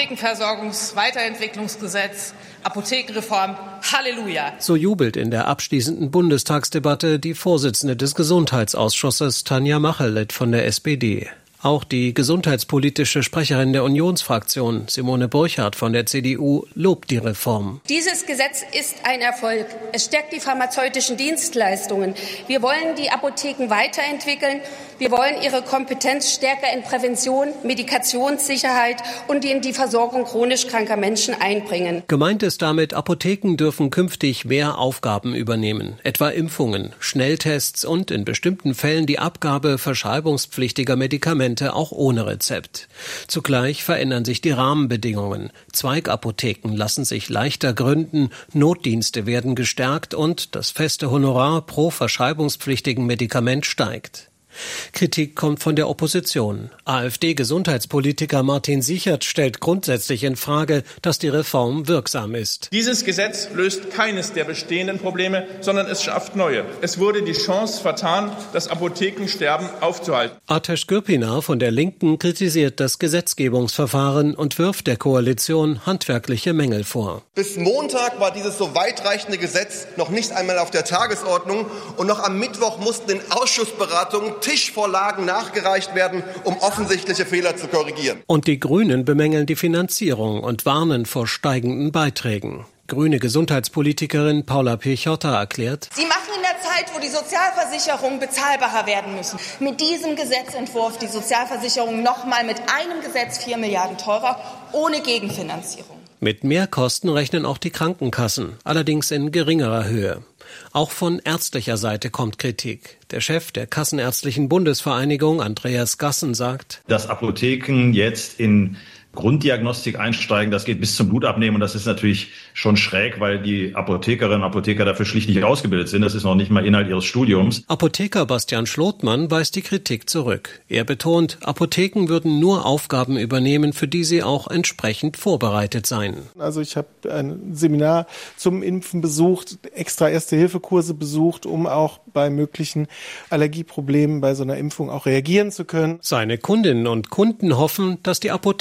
Apothekenversorgungs-Weiterentwicklungsgesetz, Apothekenreform, Halleluja. So jubelt in der abschließenden Bundestagsdebatte die Vorsitzende des Gesundheitsausschusses Tanja Machelett von der S P D. Auch die gesundheitspolitische Sprecherin der Unionsfraktion, Simone Burchardt von der C D U, lobt die Reform. Dieses Gesetz ist ein Erfolg. Es stärkt die pharmazeutischen Dienstleistungen. Wir wollen die Apotheken weiterentwickeln. Wir wollen ihre Kompetenz stärker in Prävention, Medikationssicherheit und in die Versorgung chronisch kranker Menschen einbringen. Gemeint ist damit, Apotheken dürfen künftig mehr Aufgaben übernehmen, etwa Impfungen, Schnelltests und in bestimmten Fällen die Abgabe verschreibungspflichtiger Medikamente auch ohne Rezept. Zugleich verändern sich die Rahmenbedingungen. Zweigapotheken lassen sich leichter gründen, Notdienste werden gestärkt und das feste Honorar pro verschreibungspflichtigen Medikament steigt. Kritik kommt von der Opposition. AfD-Gesundheitspolitiker Martin Sichert stellt grundsätzlich in Frage, dass die Reform wirksam ist. Dieses Gesetz löst keines der bestehenden Probleme, sondern es schafft neue. Es wurde die Chance vertan, das Apothekensterben aufzuhalten. Ateş Gürpınar von der Linken kritisiert das Gesetzgebungsverfahren und wirft der Koalition handwerkliche Mängel vor. Bis Montag war dieses so weitreichende Gesetz noch nicht einmal auf der Tagesordnung und noch am Mittwoch mussten in Ausschussberatungen Tischvorlagen nachgereicht werden, um offensichtliche Fehler zu korrigieren. Und die Grünen bemängeln die Finanzierung und warnen vor steigenden Beiträgen. Grüne Gesundheitspolitikerin Paula Piechota erklärt: Sie machen in der Zeit, wo die Sozialversicherungen bezahlbarer werden müssen, mit diesem Gesetzentwurf die Sozialversicherung nochmal mit einem Gesetz vier Milliarden teurer, ohne Gegenfinanzierung. Mit Mehrkosten rechnen auch die Krankenkassen, allerdings in geringerer Höhe. Auch von ärztlicher Seite kommt Kritik. Der Chef der Kassenärztlichen Bundesvereinigung, Andreas Gassen, sagt: Dass Apotheken jetzt in Grunddiagnostik einsteigen, das geht bis zum Blutabnehmen und das ist natürlich schon schräg, weil die Apothekerinnen und Apotheker dafür schlicht nicht ausgebildet sind. Das ist noch nicht mal Inhalt ihres Studiums. Apotheker Bastian Schlotmann weist die Kritik zurück. Er betont, Apotheken würden nur Aufgaben übernehmen, für die sie auch entsprechend vorbereitet seien. Also ich habe ein Seminar zum Impfen besucht, extra Erste-Hilfe-Kurse besucht, um auch bei möglichen Allergieproblemen bei so einer Impfung auch reagieren zu können. Seine Kundinnen und Kunden hoffen, dass die Apothekenreform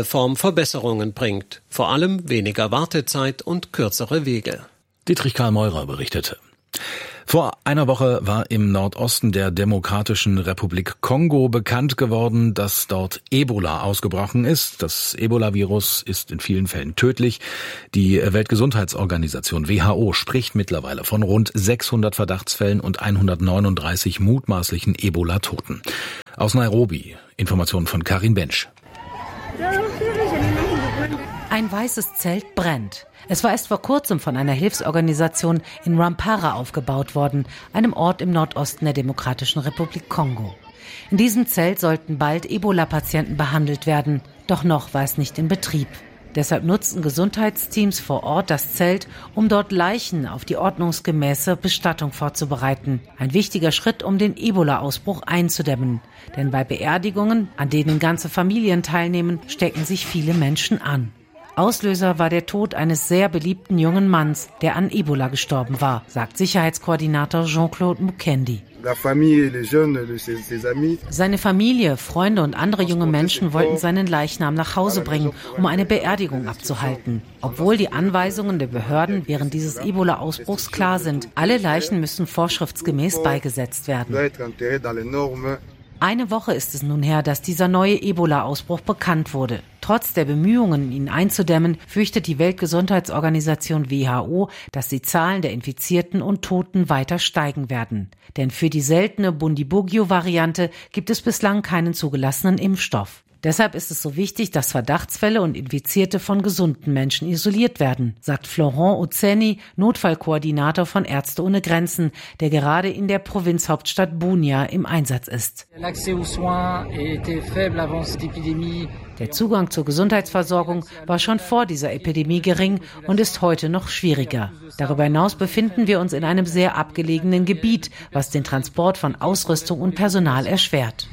Reform Verbesserungen bringt. Vor allem weniger Wartezeit und kürzere Wege. Dietrich Karl Meurer berichtete. Vor einer Woche war im Nordosten der Demokratischen Republik Kongo bekannt geworden, dass dort Ebola ausgebrochen ist. Das Ebola-Virus ist in vielen Fällen tödlich. Die Weltgesundheitsorganisation W H O spricht mittlerweile von rund sechshundert Verdachtsfällen und hundertneununddreißig mutmaßlichen Ebola-Toten. Aus Nairobi, Informationen von Karin Bensch. Ein weißes Zelt brennt. Es war erst vor kurzem von einer Hilfsorganisation in Rwampara aufgebaut worden, einem Ort im Nordosten der Demokratischen Republik Kongo. In diesem Zelt sollten bald Ebola-Patienten behandelt werden, doch noch war es nicht in Betrieb. Deshalb nutzten Gesundheitsteams vor Ort das Zelt, um dort Leichen auf die ordnungsgemäße Bestattung vorzubereiten. Ein wichtiger Schritt, um den Ebola-Ausbruch einzudämmen. Denn bei Beerdigungen, an denen ganze Familien teilnehmen, stecken sich viele Menschen an. Auslöser war der Tod eines sehr beliebten jungen Manns, der an Ebola gestorben war, sagt Sicherheitskoordinator Jean-Claude Mukendi. Seine Familie, Freunde und andere junge Menschen wollten seinen Leichnam nach Hause bringen, um eine Beerdigung abzuhalten. Obwohl die Anweisungen der Behörden während dieses Ebola-Ausbruchs klar sind, alle Leichen müssen vorschriftsgemäß beigesetzt werden. Eine Woche ist es nun her, dass dieser neue Ebola-Ausbruch bekannt wurde. Trotz der Bemühungen, ihn einzudämmen, fürchtet die Weltgesundheitsorganisation W H O, dass die Zahlen der Infizierten und Toten weiter steigen werden. Denn für die seltene Bundibugyo-Variante gibt es bislang keinen zugelassenen Impfstoff. Deshalb ist es so wichtig, dass Verdachtsfälle und Infizierte von gesunden Menschen isoliert werden, sagt Florent Ozzeni, Notfallkoordinator von Ärzte ohne Grenzen, der gerade in der Provinzhauptstadt Bunia im Einsatz ist. Der Zugang zur Gesundheitsversorgung war schon vor dieser Epidemie gering und ist heute noch schwieriger. Darüber hinaus befinden wir uns in einem sehr abgelegenen Gebiet, was den Transport von Ausrüstung und Personal erschwert.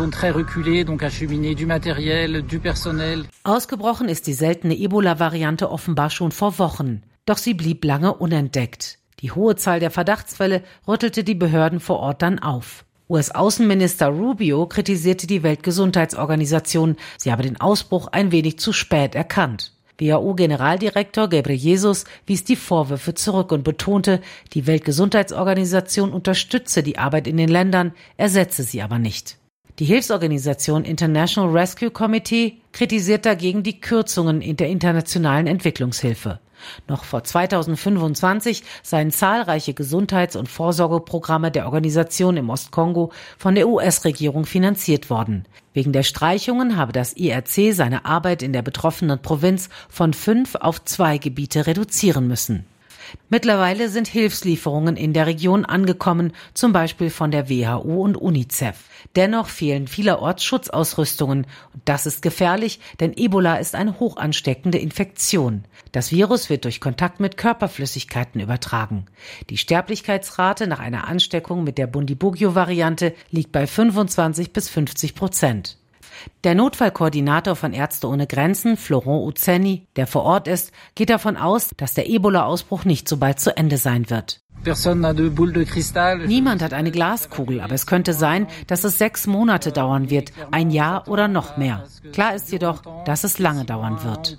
Ausgebrochen ist die seltene Ebola-Variante offenbar schon vor Wochen. Doch sie blieb lange unentdeckt. Die hohe Zahl der Verdachtsfälle rüttelte die Behörden vor Ort dann auf. U S-Außenminister Rubio kritisierte die Weltgesundheitsorganisation. Sie habe den Ausbruch ein wenig zu spät erkannt. W H O-Generaldirektor Ghebreyesus wies die Vorwürfe zurück und betonte, die Weltgesundheitsorganisation unterstütze die Arbeit in den Ländern, ersetze sie aber nicht. Die Hilfsorganisation International Rescue Committee kritisiert dagegen die Kürzungen in der internationalen Entwicklungshilfe. Noch vor zweitausendfünfundzwanzig seien zahlreiche Gesundheits- und Vorsorgeprogramme der Organisation im Ostkongo von der U S-Regierung finanziert worden. Wegen der Streichungen habe das I R C seine Arbeit in der betroffenen Provinz von fünf auf zwei Gebiete reduzieren müssen. Mittlerweile sind Hilfslieferungen in der Region angekommen, zum Beispiel von der W H O und UNICEF. Dennoch fehlen vielerorts Schutzausrüstungen. Und das ist gefährlich, denn Ebola ist eine hoch ansteckende Infektion. Das Virus wird durch Kontakt mit Körperflüssigkeiten übertragen. Die Sterblichkeitsrate nach einer Ansteckung mit der Bundibugyo-Variante liegt bei fünfundzwanzig bis fünfzig Prozent. Der Notfallkoordinator von Ärzte ohne Grenzen, Florent Ozzeni, der vor Ort ist, geht davon aus, dass der Ebola-Ausbruch nicht so bald zu Ende sein wird. Niemand hat eine Glaskugel, aber es könnte sein, dass es sechs Monate dauern wird, ein Jahr oder noch mehr. Klar ist jedoch, dass es lange dauern wird.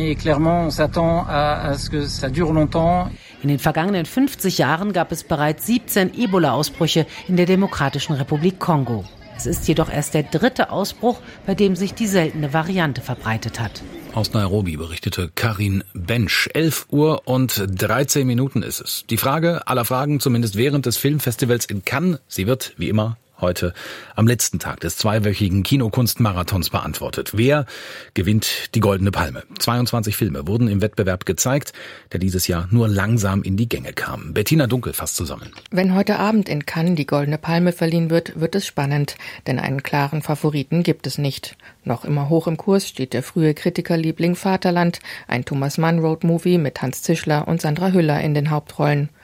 In den vergangenen fünfzig Jahren gab es bereits siebzehn Ebola-Ausbrüche in der Demokratischen Republik Kongo. Es ist jedoch erst der dritte Ausbruch, bei dem sich die seltene Variante verbreitet hat. Aus Nairobi berichtete Karin Bensch. elf Uhr und dreizehn Minuten ist es. Die Frage aller Fragen, zumindest während des Filmfestivals in Cannes, sie wird, wie immer, heute am letzten Tag des zweiwöchigen Kinokunstmarathons beantwortet. Wer gewinnt die Goldene Palme? zweiundzwanzig Filme wurden im Wettbewerb gezeigt, der dieses Jahr nur langsam in die Gänge kam. Bettina Dunkel fasst zusammen. Wenn heute Abend in Cannes die Goldene Palme verliehen wird, wird es spannend, denn einen klaren Favoriten gibt es nicht. Noch immer hoch im Kurs steht der frühe Kritikerliebling Vaterland, ein Thomas Mann Road Movie mit Hans Zischler und Sandra Hüller in den Hauptrollen.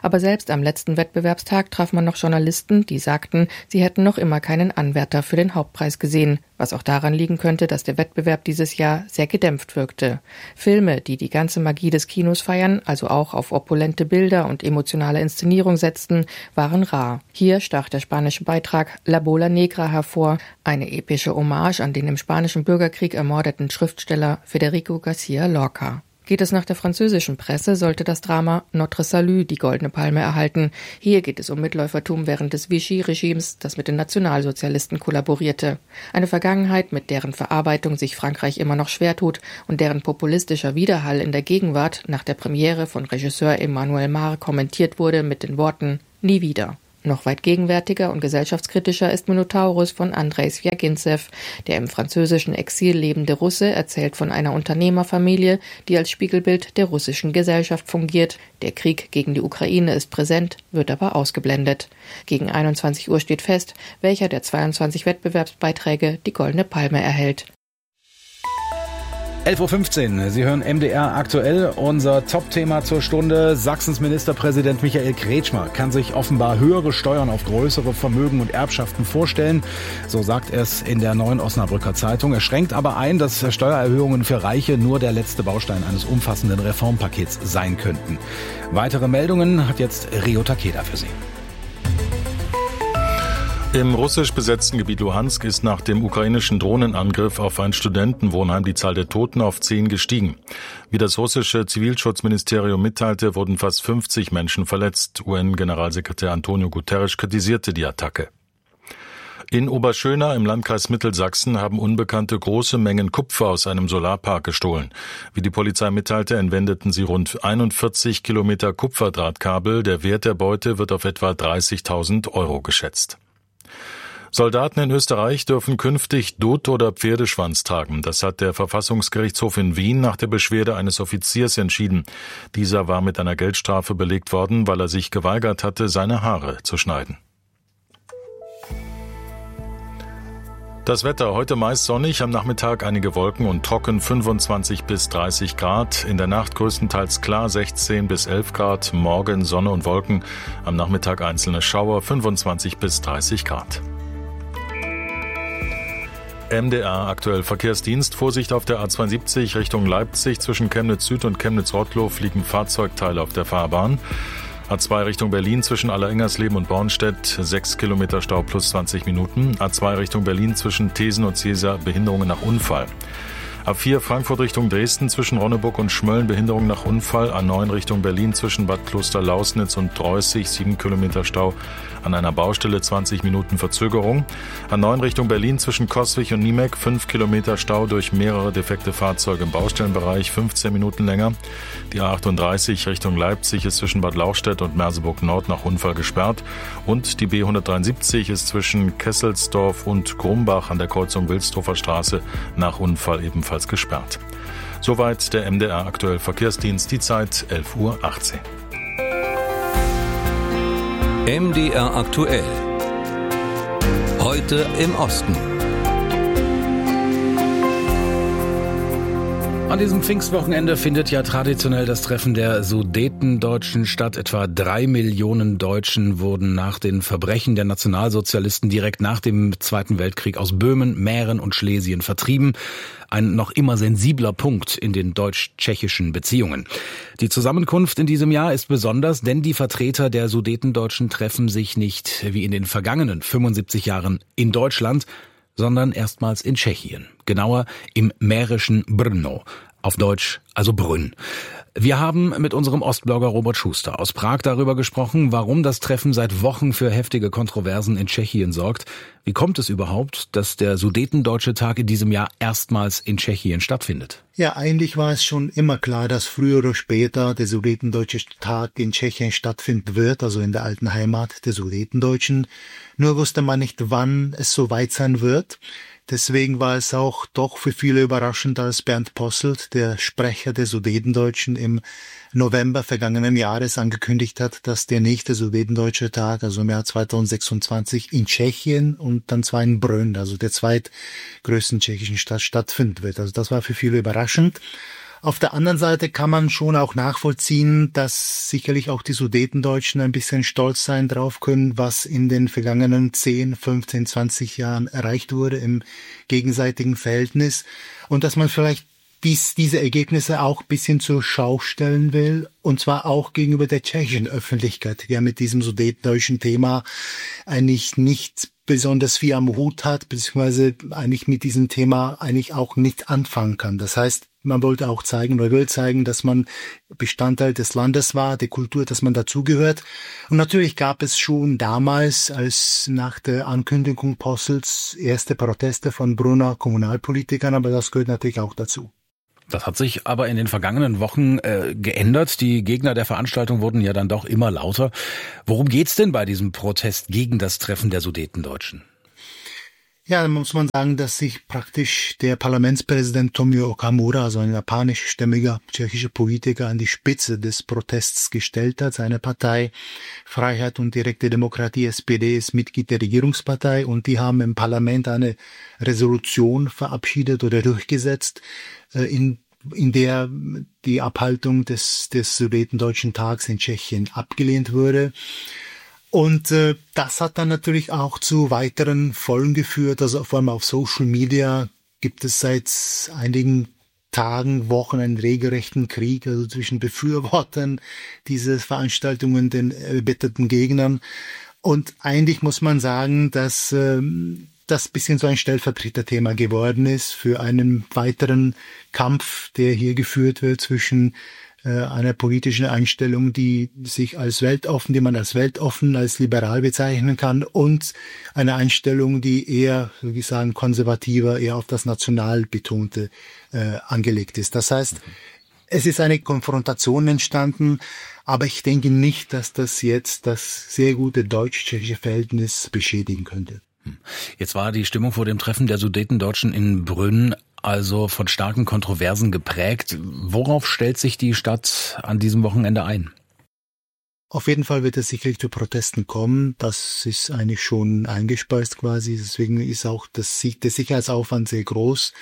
Aber selbst am letzten Wettbewerbstag traf man noch Journalisten, die sagten, sie hätten noch immer keinen Anwärter für den Hauptpreis gesehen, was auch daran liegen könnte, dass der Wettbewerb dieses Jahr sehr gedämpft wirkte. Filme, die die ganze Magie des Kinos feiern, also auch auf opulente Bilder und emotionale Inszenierung setzten, waren rar. Hier stach der spanische Beitrag La Bola Negra hervor, eine epische Hommage an den im spanischen Bürgerkrieg ermordeten Schriftsteller Federico García Lorca. Geht es nach der französischen Presse, sollte das Drama Notre Salut die Goldene Palme erhalten. Hier geht es um Mitläufertum während des Vichy-Regimes, das mit den Nationalsozialisten kollaborierte. Eine Vergangenheit, mit deren Verarbeitung sich Frankreich immer noch schwer tut und deren populistischer Widerhall in der Gegenwart nach der Premiere von Regisseur Emmanuel Mar kommentiert wurde mit den Worten „Nie wieder“. Noch weit gegenwärtiger und gesellschaftskritischer ist Minotaurus von Andrei Swjagintsev. Der im französischen Exil lebende Russe erzählt von einer Unternehmerfamilie, die als Spiegelbild der russischen Gesellschaft fungiert. Der Krieg gegen die Ukraine ist präsent, wird aber ausgeblendet. Gegen einundzwanzig Uhr steht fest, welcher der zweiundzwanzig Wettbewerbsbeiträge die Goldene Palme erhält. elf Uhr fünfzehn, Sie hören M D R aktuell. Unser Top-Thema zur Stunde. Sachsens Ministerpräsident Michael Kretschmer kann sich offenbar höhere Steuern auf größere Vermögen und Erbschaften vorstellen. So sagt er es in der Neuen Osnabrücker Zeitung. Er schränkt aber ein, dass Steuererhöhungen für Reiche nur der letzte Baustein eines umfassenden Reformpakets sein könnten. Weitere Meldungen hat jetzt Rio Takeda für Sie. Im russisch besetzten Gebiet Luhansk ist nach dem ukrainischen Drohnenangriff auf ein Studentenwohnheim die Zahl der Toten auf zehn gestiegen. Wie das russische Zivilschutzministerium mitteilte, wurden fast fünfzig Menschen verletzt. U N-Generalsekretär Antonio Guterres kritisierte die Attacke. In Oberschöna im Landkreis Mittelsachsen haben Unbekannte große Mengen Kupfer aus einem Solarpark gestohlen. Wie die Polizei mitteilte, entwendeten sie rund einundvierzig Kilometer Kupferdrahtkabel. Der Wert der Beute wird auf etwa dreißigtausend Euro geschätzt. Soldaten in Österreich dürfen künftig Dutt- oder Pferdeschwanz tragen. Das hat der Verfassungsgerichtshof in Wien nach der Beschwerde eines Offiziers entschieden. Dieser war mit einer Geldstrafe belegt worden, weil er sich geweigert hatte, seine Haare zu schneiden. Das Wetter heute meist sonnig, am Nachmittag einige Wolken und trocken, fünfundzwanzig bis dreißig Grad. In der Nacht größtenteils klar, sechzehn bis elf Grad. Morgen Sonne und Wolken, am Nachmittag einzelne Schauer, fünfundzwanzig bis dreißig Grad. M D R aktuell Verkehrsdienst. Vorsicht auf der A zweiundsiebzig Richtung Leipzig. Zwischen Chemnitz Süd und Chemnitz-Rottlow fliegen Fahrzeugteile auf der Fahrbahn. A zwei Richtung Berlin zwischen Allerengersleben und Bornstedt, sechs Kilometer Stau plus zwanzig Minuten. A zwei Richtung Berlin zwischen Thesen und Cäsar, Behinderungen nach Unfall. A vier Frankfurt Richtung Dresden zwischen Ronneburg und Schmölln, Behinderung nach Unfall. A neun Richtung Berlin zwischen Bad Kloster-Lausnitz und Dreußig, sieben Kilometer Stau an einer Baustelle, zwanzig Minuten Verzögerung. A neun Richtung Berlin zwischen Coswig und Niemek, fünf Kilometer Stau durch mehrere defekte Fahrzeuge im Baustellenbereich, fünfzehn Minuten länger. Die A achtunddreißig Richtung Leipzig ist zwischen Bad Lauchstädt und Merseburg Nord nach Unfall gesperrt. Und die B hundertdreiundsiebzig ist zwischen Kesselsdorf und Grumbach an der Kreuzung Wilsdorfer Straße nach Unfall ebenfalls gesperrt. Soweit der M D R aktuell Verkehrsdienst, die Zeit elf Uhr achtzehn. M D R aktuell. Heute im Osten. An diesem Pfingstwochenende findet ja traditionell das Treffen der Sudetendeutschen statt. Etwa drei Millionen Deutschen wurden nach den Verbrechen der Nationalsozialisten direkt nach dem Zweiten Weltkrieg aus Böhmen, Mähren und Schlesien vertrieben. Ein noch immer sensibler Punkt in den deutsch-tschechischen Beziehungen. Die Zusammenkunft in diesem Jahr ist besonders, denn die Vertreter der Sudetendeutschen treffen sich nicht wie in den vergangenen fünfundsiebzig Jahren in Deutschland, sondern erstmals in Tschechien, genauer im mährischen Brno, auf Deutsch also Brünn. Wir haben mit unserem Ostblogger Robert Schuster aus Prag darüber gesprochen, warum das Treffen seit Wochen für heftige Kontroversen in Tschechien sorgt. Wie kommt es überhaupt, dass der Sudetendeutsche Tag in diesem Jahr erstmals in Tschechien stattfindet? Ja, eigentlich war es schon immer klar, dass früher oder später der Sudetendeutsche Tag in Tschechien stattfinden wird, also in der alten Heimat der Sudetendeutschen. Nur wusste man nicht, wann es soweit sein wird. Deswegen war es auch doch für viele überraschend, als Bernd Posselt, der Sprecher der Sudetendeutschen, im November vergangenen Jahres angekündigt hat, dass der nächste Sudetendeutsche Tag, also im Jahr zweitausendsechsundzwanzig, in Tschechien und dann zwar in Brünn, also der zweitgrößten tschechischen Stadt, stattfinden wird. Also das war für viele überraschend. Auf der anderen Seite kann man schon auch nachvollziehen, dass sicherlich auch die Sudetendeutschen ein bisschen stolz sein drauf können, was in den vergangenen zehn, fünfzehn, zwanzig Jahren erreicht wurde im gegenseitigen Verhältnis und dass man vielleicht dies, diese Ergebnisse auch ein bisschen zur Schau stellen will, und zwar auch gegenüber der tschechischen Öffentlichkeit, die ja mit diesem sudetendeutschen Thema eigentlich nicht besonders viel am Hut hat, beziehungsweise eigentlich mit diesem Thema eigentlich auch nicht anfangen kann. Das heißt, man wollte auch zeigen oder will zeigen, dass man Bestandteil des Landes war, der Kultur, dass man dazugehört. Und natürlich gab es schon damals, als nach der Ankündigung Possels, erste Proteste von Brunner Kommunalpolitikern, aber das gehört natürlich auch dazu. Das hat sich aber in den vergangenen Wochen äh, geändert. Die Gegner der Veranstaltung wurden ja dann doch immer lauter. Worum geht's denn bei diesem Protest gegen das Treffen der Sudetendeutschen? Ja, dann muss man sagen, dass sich praktisch der Parlamentspräsident Tomio Okamura, also ein japanischstämmiger tschechischer Politiker, an die Spitze des Protests gestellt hat. Seine Partei Freiheit und direkte Demokratie, S P D, ist Mitglied der Regierungspartei und die haben im Parlament eine Resolution verabschiedet oder durchgesetzt, in in der die Abhaltung des, des Sudetendeutschen Tags in Tschechien abgelehnt wurde. Und äh, das hat dann natürlich auch zu weiteren Folgen geführt. Also vor allem auf Social Media gibt es seit einigen Tagen, Wochen einen regelrechten Krieg, also zwischen Befürwortern dieser Veranstaltungen, den erbitterten Gegnern. Und eigentlich muss man sagen, dass äh, das bisschen so ein Stellvertreterthema geworden ist für einen weiteren Kampf, der hier geführt wird zwischen äh, einer politischen Einstellung, die sich als weltoffen, die man als weltoffen, als liberal bezeichnen kann, und eine Einstellung, die eher, wie ich sagen, konservativer, eher auf das National betonte äh, angelegt ist. Das heißt, es ist eine Konfrontation entstanden, aber ich denke nicht, dass das jetzt das sehr gute deutsch-tschechische Verhältnis beschädigen könnte. Jetzt war die Stimmung vor dem Treffen der Sudetendeutschen in Brünn also von starken Kontroversen geprägt. Worauf stellt sich die Stadt an diesem Wochenende ein? Auf jeden Fall wird es sicherlich zu Protesten kommen. Das ist eigentlich schon eingespeist quasi. Deswegen ist auch das, der Sicherheitsaufwand sehr groß.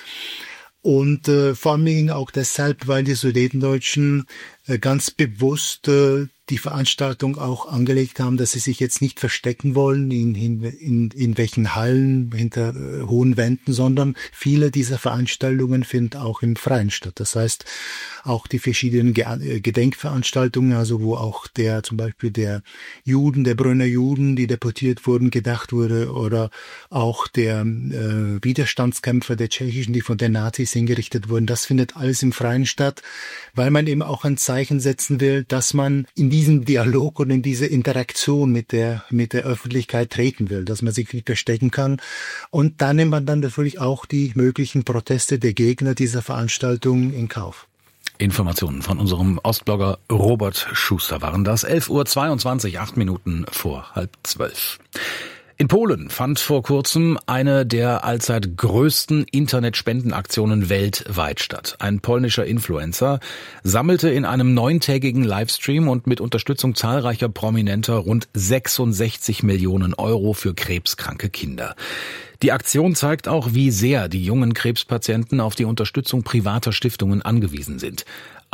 Und äh, vor allem auch deshalb, weil die Sudetendeutschen äh, ganz bewusst äh, die Veranstaltung auch angelegt haben, dass sie sich jetzt nicht verstecken wollen in, in, in, in welchen Hallen hinter äh, hohen Wänden, sondern viele dieser Veranstaltungen finden auch im Freien statt. Das heißt, auch die verschiedenen Ge- Gedenkveranstaltungen, also wo auch der zum Beispiel der Juden, der Brünner Juden, die deportiert wurden, gedacht wurde, oder auch der äh, Widerstandskämpfer der Tschechischen, die von den Nazis hingerichtet wurden, das findet alles im Freien statt, weil man eben auch ein Zeichen setzen will, dass man in diesen Dialog und in diese Interaktion mit der mit der Öffentlichkeit treten will, dass man sich nicht verstecken kann. Und da nimmt man dann natürlich auch die möglichen Proteste der Gegner dieser Veranstaltung in Kauf. Informationen von unserem Ostblogger Robert Schuster waren das. elf Uhr zweiundzwanzig, acht Minuten vor halb zwölf. In Polen fand vor kurzem eine der allzeit größten Internetspendenaktionen weltweit statt. Ein polnischer Influencer sammelte in einem neuntägigen Livestream und mit Unterstützung zahlreicher Prominenter rund sechsundsechzig Millionen Euro für krebskranke Kinder. Die Aktion zeigt auch, wie sehr die jungen Krebspatienten auf die Unterstützung privater Stiftungen angewiesen sind.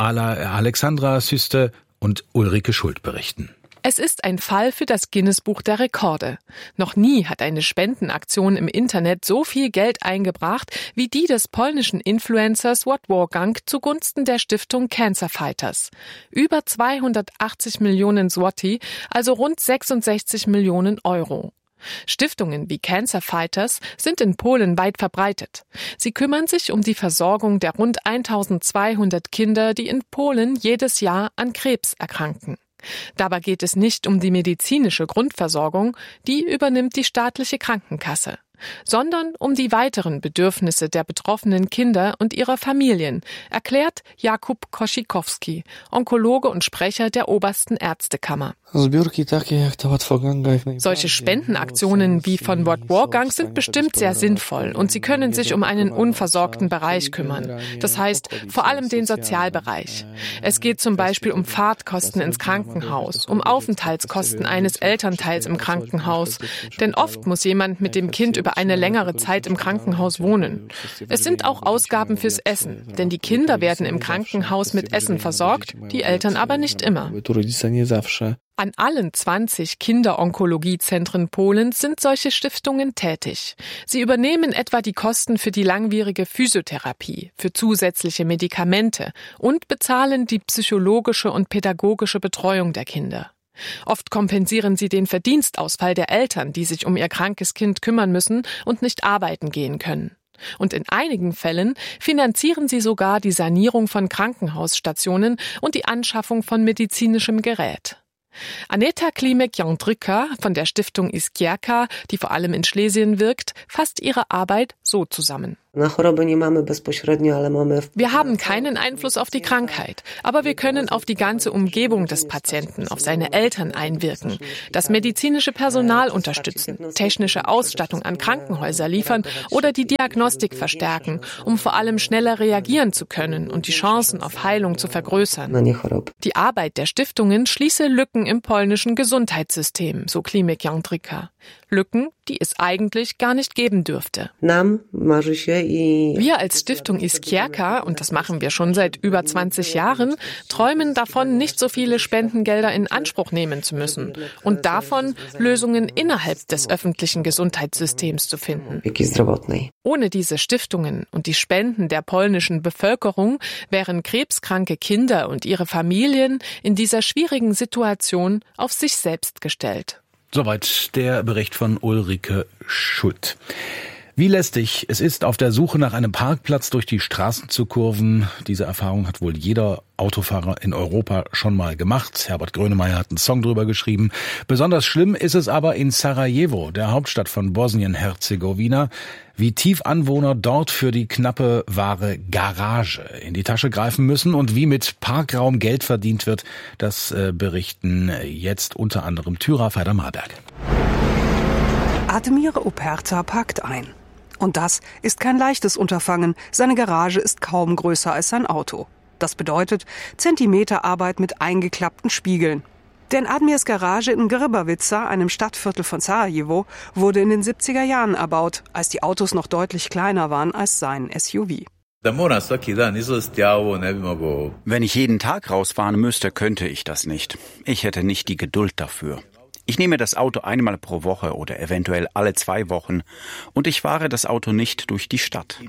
Alexandra Süste und Ulrike Schuld berichten. Es ist ein Fall für das Guinness-Buch der Rekorde. Noch nie hat eine Spendenaktion im Internet so viel Geld eingebracht wie die des polnischen Influencers Wolfgang zugunsten der Stiftung Cancer Fighters. Über zweihundertachtzig Millionen Zloty, also rund sechsundsechzig Millionen Euro. Stiftungen wie Cancer Fighters sind in Polen weit verbreitet. Sie kümmern sich um die Versorgung der rund eintausendzweihundert Kinder, die in Polen jedes Jahr an Krebs erkranken. Dabei geht es nicht um die medizinische Grundversorgung, die übernimmt die staatliche Krankenkasse, sondern um die weiteren Bedürfnisse der betroffenen Kinder und ihrer Familien, erklärt Jakub Kosikowski, Onkologe und Sprecher der Obersten Ärztekammer. Solche Spendenaktionen wie von Wolfgang sind bestimmt sehr sinnvoll und sie können sich um einen unversorgten Bereich kümmern. Das heißt, vor allem den Sozialbereich. Es geht zum Beispiel um Fahrtkosten ins Krankenhaus, um Aufenthaltskosten eines Elternteils im Krankenhaus. Denn oft muss jemand mit dem Kind über über eine längere Zeit im Krankenhaus wohnen. Es sind auch Ausgaben fürs Essen, denn die Kinder werden im Krankenhaus mit Essen versorgt, die Eltern aber nicht immer. An allen zwanzig Kinderonkologiezentren Polens sind solche Stiftungen tätig. Sie übernehmen etwa die Kosten für die langwierige Physiotherapie, für zusätzliche Medikamente und bezahlen die psychologische und pädagogische Betreuung der Kinder. Oft kompensieren sie den Verdienstausfall der Eltern, die sich um ihr krankes Kind kümmern müssen und nicht arbeiten gehen können. Und in einigen Fällen finanzieren sie sogar die Sanierung von Krankenhausstationen und die Anschaffung von medizinischem Gerät. Aneta Klimek-Jandryka von der Stiftung Iskierka, die vor allem in Schlesien wirkt, fasst ihre Arbeit so zusammen. Wir haben keinen Einfluss auf die Krankheit, aber wir können auf die ganze Umgebung des Patienten, auf seine Eltern einwirken, das medizinische Personal unterstützen, technische Ausstattung an Krankenhäuser liefern oder die Diagnostik verstärken, um vor allem schneller reagieren zu können und die Chancen auf Heilung zu vergrößern. Die Arbeit der Stiftungen schließe Lücken im polnischen Gesundheitssystem, so Klimek-Jandryka. Lücken, die es eigentlich gar nicht geben dürfte. Wir als Stiftung Iskierka, und das machen wir schon seit über zwanzig Jahren, träumen davon, nicht so viele Spendengelder in Anspruch nehmen zu müssen und davon, Lösungen innerhalb des öffentlichen Gesundheitssystems zu finden. Ohne diese Stiftungen und die Spenden der polnischen Bevölkerung wären krebskranke Kinder und ihre Familien in dieser schwierigen Situation auf sich selbst gestellt. Soweit der Bericht von Ulrike Schult. Wie lästig es ist, auf der Suche nach einem Parkplatz durch die Straßen zu kurven. Diese Erfahrung hat wohl jeder Autofahrer in Europa schon mal gemacht. Herbert Grönemeyer hat einen Song drüber geschrieben. Besonders schlimm ist es aber in Sarajevo, der Hauptstadt von Bosnien-Herzegowina, wie tief Anwohner dort für die knappe wahre Garage in die Tasche greifen müssen und wie mit Parkraum Geld verdient wird. Das äh, berichten jetzt unter anderem Tyra Feider-Marberg. Admir Operta parkt ein. Und das ist kein leichtes Unterfangen. Seine Garage ist kaum größer als sein Auto. Das bedeutet Zentimeterarbeit mit eingeklappten Spiegeln. Denn Admirs Garage in Grbavica, einem Stadtviertel von Sarajevo, wurde in den siebziger Jahren erbaut, als die Autos noch deutlich kleiner waren als sein S U V. Wenn ich jeden Tag rausfahren müsste, könnte ich das nicht. Ich hätte nicht die Geduld dafür. Ich nehme das Auto einmal pro Woche oder eventuell alle zwei Wochen und ich fahre das Auto nicht durch die Stadt.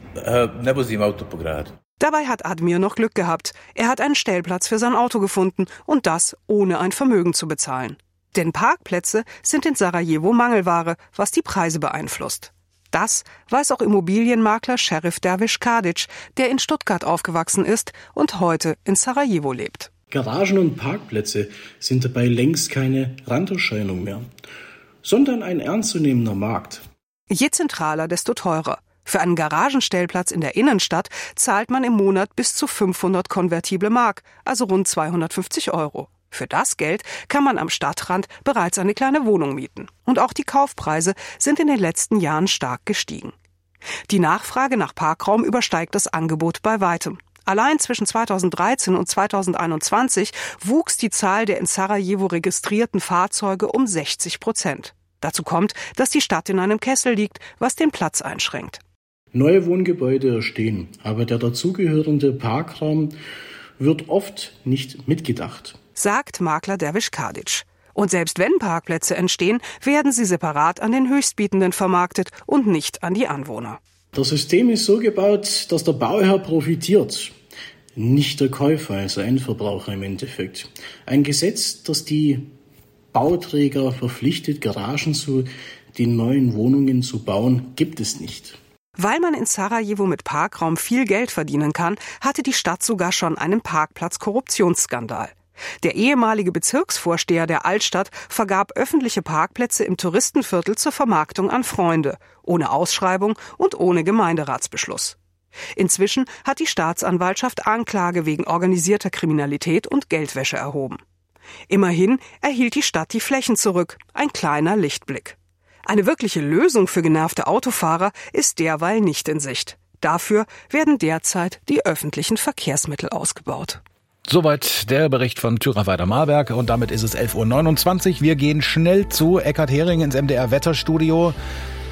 Dabei hat Admir noch Glück gehabt. Er hat einen Stellplatz für sein Auto gefunden und das ohne ein Vermögen zu bezahlen. Denn Parkplätze sind in Sarajevo Mangelware, was die Preise beeinflusst. Das weiß auch Immobilienmakler Sheriff Dervish Kadic, der in Stuttgart aufgewachsen ist und heute in Sarajevo lebt. Garagen und Parkplätze sind dabei längst keine Randerscheinung mehr, sondern ein ernstzunehmender Markt. Je zentraler, desto teurer. Für einen Garagenstellplatz in der Innenstadt zahlt man im Monat bis zu fünfhundert konvertible Mark, also rund zweihundertfünfzig Euro. Für das Geld kann man am Stadtrand bereits eine kleine Wohnung mieten. Und auch die Kaufpreise sind in den letzten Jahren stark gestiegen. Die Nachfrage nach Parkraum übersteigt das Angebot bei weitem. Allein zwischen zweitausenddreizehn und zweitausendeinundzwanzig wuchs die Zahl der in Sarajevo registrierten Fahrzeuge um sechzig Prozent. Dazu kommt, dass die Stadt in einem Kessel liegt, was den Platz einschränkt. Neue Wohngebäude entstehen, aber der dazugehörende Parkraum wird oft nicht mitgedacht, sagt Makler Dervish Kadic. Und selbst wenn Parkplätze entstehen, werden sie separat an den Höchstbietenden vermarktet und nicht an die Anwohner. Das System ist so gebaut, dass der Bauherr profitiert. Nicht der Käufer, also Endverbraucher im Endeffekt. Ein Gesetz, das die Bauträger verpflichtet, Garagen zu den neuen Wohnungen zu bauen, gibt es nicht. Weil man in Sarajevo mit Parkraum viel Geld verdienen kann, hatte die Stadt sogar schon einen Parkplatz-Korruptionsskandal. Der ehemalige Bezirksvorsteher der Altstadt vergab öffentliche Parkplätze im Touristenviertel zur Vermarktung an Freunde, ohne Ausschreibung und ohne Gemeinderatsbeschluss. Inzwischen hat die Staatsanwaltschaft Anklage wegen organisierter Kriminalität und Geldwäsche erhoben. Immerhin erhielt die Stadt die Flächen zurück, ein kleiner Lichtblick. Eine wirkliche Lösung für genervte Autofahrer ist derweil nicht in Sicht. Dafür werden derzeit die öffentlichen Verkehrsmittel ausgebaut. Soweit der Bericht von Tyra Feider-Marberg und damit ist es elf Uhr neunundzwanzig. Wir gehen schnell zu Eckhard Hering ins M D R-Wetterstudio.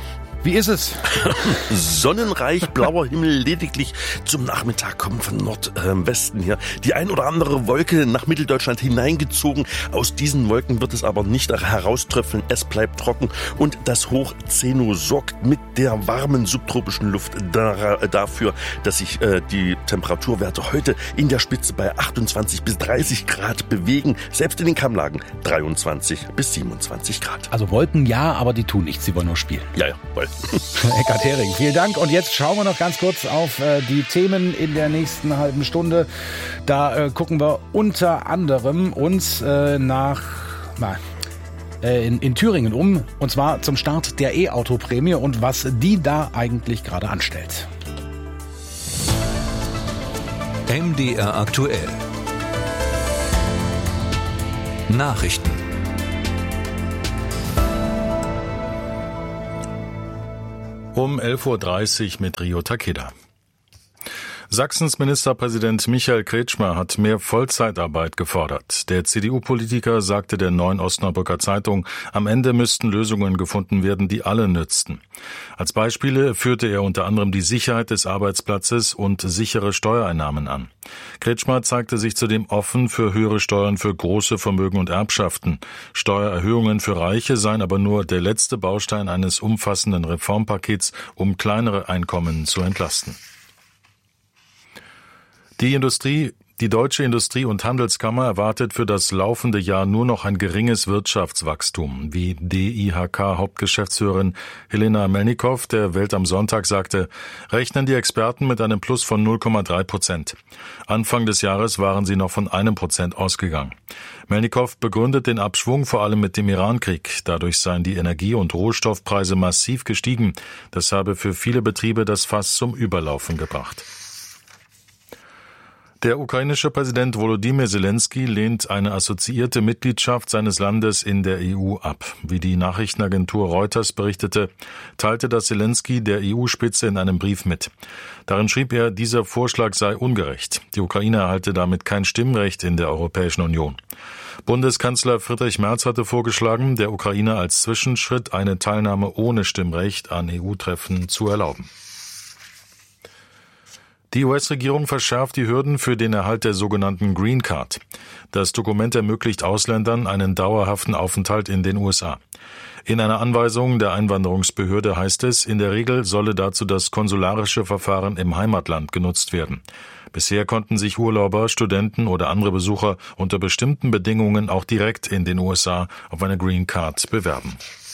Wie ist es? Sonnenreich, blauer Himmel, lediglich zum Nachmittag kommen von Nordwesten her die ein oder andere Wolke nach Mitteldeutschland hineingezogen. Aus diesen Wolken wird es aber nicht herauströpfeln. Es bleibt trocken und das Hoch Zeno sorgt mit der warmen subtropischen Luft dafür, dass sich die Temperaturwerte heute in der Spitze bei achtundzwanzig bis dreißig Grad bewegen. Selbst in den Kammlagen dreiundzwanzig bis siebenundzwanzig Grad. Also Wolken ja, aber die tun nichts. Sie wollen nur spielen. Ja, ja, voll. Eckhard Hering, vielen Dank. Und jetzt schauen wir noch ganz kurz auf äh, die Themen in der nächsten halben Stunde. Da äh, gucken wir unter anderem uns äh, nach na, äh, in, in Thüringen um. Und zwar zum Start der E-Auto-Prämie und was die da eigentlich gerade anstellt. M D R aktuell. Nachrichten. Um elf Uhr dreißig mit Rio Takeda. Sachsens Ministerpräsident Michael Kretschmer hat mehr Vollzeitarbeit gefordert. Der C D U-Politiker sagte der Neuen Osnabrücker Zeitung, am Ende müssten Lösungen gefunden werden, die alle nützten. Als Beispiele führte er unter anderem die Sicherheit des Arbeitsplatzes und sichere Steuereinnahmen an. Kretschmer zeigte sich zudem offen für höhere Steuern für große Vermögen und Erbschaften. Steuererhöhungen für Reiche seien aber nur der letzte Baustein eines umfassenden Reformpakets, um kleinere Einkommen zu entlasten. Die Industrie, die Deutsche Industrie- und Handelskammer erwartet für das laufende Jahr nur noch ein geringes Wirtschaftswachstum, wie D I H K-Hauptgeschäftsführerin Helena Melnikow der Welt am Sonntag sagte, rechnen die Experten mit einem Plus von null Komma drei Prozent. Anfang des Jahres waren sie noch von einem Prozent ausgegangen. Melnikow begründet den Abschwung vor allem mit dem Irankrieg. Dadurch seien die Energie- und Rohstoffpreise massiv gestiegen. Das habe für viele Betriebe das Fass zum Überlaufen gebracht. Der ukrainische Präsident Volodymyr Zelensky lehnt eine assoziierte Mitgliedschaft seines Landes in der E U ab. Wie die Nachrichtenagentur Reuters berichtete, teilte das Zelensky der E U-Spitze in einem Brief mit. Darin schrieb er, dieser Vorschlag sei ungerecht. Die Ukraine erhalte damit kein Stimmrecht in der Europäischen Union. Bundeskanzler Friedrich Merz hatte vorgeschlagen, der Ukraine als Zwischenschritt eine Teilnahme ohne Stimmrecht an E U-Treffen zu erlauben. Die U S-Regierung verschärft die Hürden für den Erhalt der sogenannten Green Card. Das Dokument ermöglicht Ausländern einen dauerhaften Aufenthalt in den U S A. In einer Anweisung der Einwanderungsbehörde heißt es, in der Regel solle dazu das konsularische Verfahren im Heimatland genutzt werden. Bisher konnten sich Urlauber, Studenten oder andere Besucher unter bestimmten Bedingungen auch direkt in den U S A auf eine Green Card bewerben.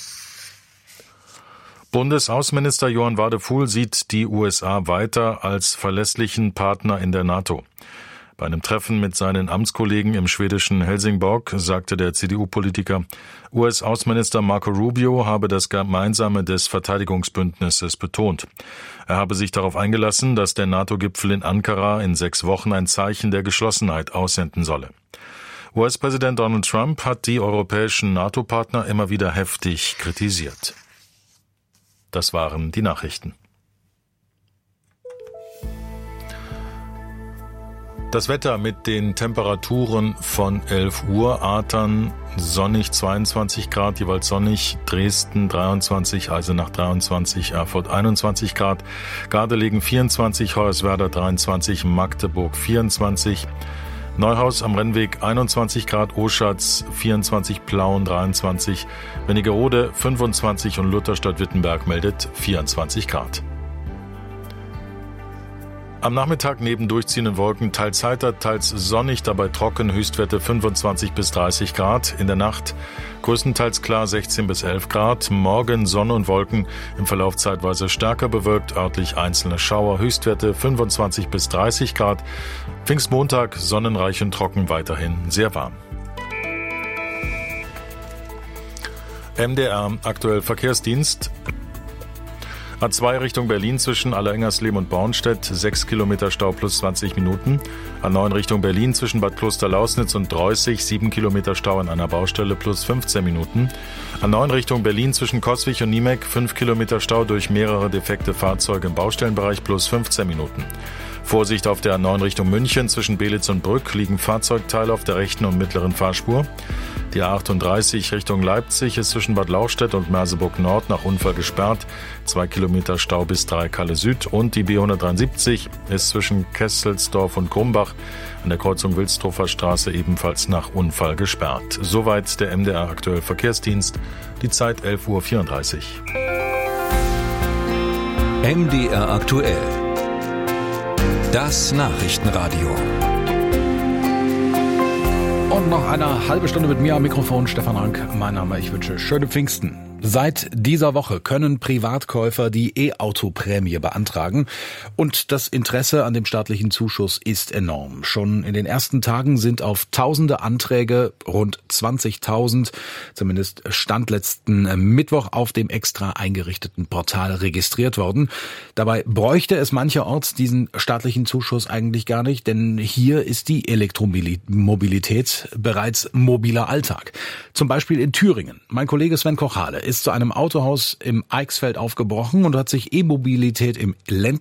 Bundesaußenminister Johann Wadefuhl sieht die U S A weiter als verlässlichen Partner in der NATO. Bei einem Treffen mit seinen Amtskollegen im schwedischen Helsingborg sagte der C D U-Politiker, U S-Außenminister Marco Rubio habe das Gemeinsame des Verteidigungsbündnisses betont. Er habe sich darauf eingelassen, dass der NATO-Gipfel in Ankara in sechs Wochen ein Zeichen der Geschlossenheit aussenden solle. U S-Präsident Donald Trump hat die europäischen NATO-Partner immer wieder heftig kritisiert. Das waren die Nachrichten. Das Wetter mit den Temperaturen von elf Uhr, Athern sonnig zweiundzwanzig Grad, jeweils sonnig, Dresden dreiundzwanzig, Eisenach dreiundzwanzig, Erfurt einundzwanzig Grad, Gardelegen vierundzwanzig, Hoyerswerda dreiundzwanzig, Magdeburg vierundzwanzig, Neuhaus am Rennweg einundzwanzig Grad, Oschatz vierundzwanzig, Plauen dreiundzwanzig, Wernigerode fünfundzwanzig und Lutherstadt-Wittenberg meldet vierundzwanzig Grad. Am Nachmittag neben durchziehenden Wolken teils heiter, teils sonnig, dabei trocken, Höchstwerte fünfundzwanzig bis dreißig Grad. In der Nacht größtenteils klar sechzehn bis elf Grad. Morgen Sonne und Wolken, im Verlauf zeitweise stärker bewölkt, örtlich einzelne Schauer. Höchstwerte fünfundzwanzig bis dreißig Grad. Pfingstmontag sonnenreich und trocken, weiterhin sehr warm. M D R aktuell Verkehrsdienst. A zwei Richtung Berlin zwischen Allerengersleben und Bornstedt, sechs Kilometer Stau plus zwanzig Minuten. A neun Richtung Berlin zwischen Bad Klosterlausnitz und Dreußig, sieben Kilometer Stau an einer Baustelle plus fünfzehn Minuten. A neun Richtung Berlin zwischen Coswig und Niemek, fünf Kilometer Stau durch mehrere defekte Fahrzeuge im Baustellenbereich plus fünfzehn Minuten. Vorsicht auf der A neun Richtung München. Zwischen Belitz und Brück liegen Fahrzeugteile auf der rechten und mittleren Fahrspur. Die A achtunddreißig Richtung Leipzig ist zwischen Bad Lauchstädt und Merseburg Nord nach Unfall gesperrt. Zwei Kilometer Stau bis Dreiekalle Süd. Und die B hundertdreiundsiebzig ist zwischen Kesselsdorf und Krumbach an der Kreuzung Wilsdruffer Straße ebenfalls nach Unfall gesperrt. Soweit der M D R aktuell Verkehrsdienst. Die Zeit elf Uhr vierunddreißig. M D R aktuell. Das Nachrichtenradio. Und noch eine halbe Stunde mit mir am Mikrofon, Stefan Rank. Mein Name, ich wünsche schöne Pfingsten. Seit dieser Woche können Privatkäufer die E-Auto-Prämie beantragen und das Interesse an dem staatlichen Zuschuss ist enorm. Schon in den ersten Tagen sind auf tausende Anträge, rund zwanzigtausend, zumindest Stand letzten Mittwoch, auf dem extra eingerichteten Portal registriert worden. Dabei bräuchte es mancherorts diesen staatlichen Zuschuss eigentlich gar nicht, denn hier ist die Elektromobilität bereits mobiler Alltag. Zum Beispiel in Thüringen. Mein Kollege Sven Kochale ist zu einem Autohaus im Eichsfeld aufgebrochen und hat sich E-Mobilität im ländlichen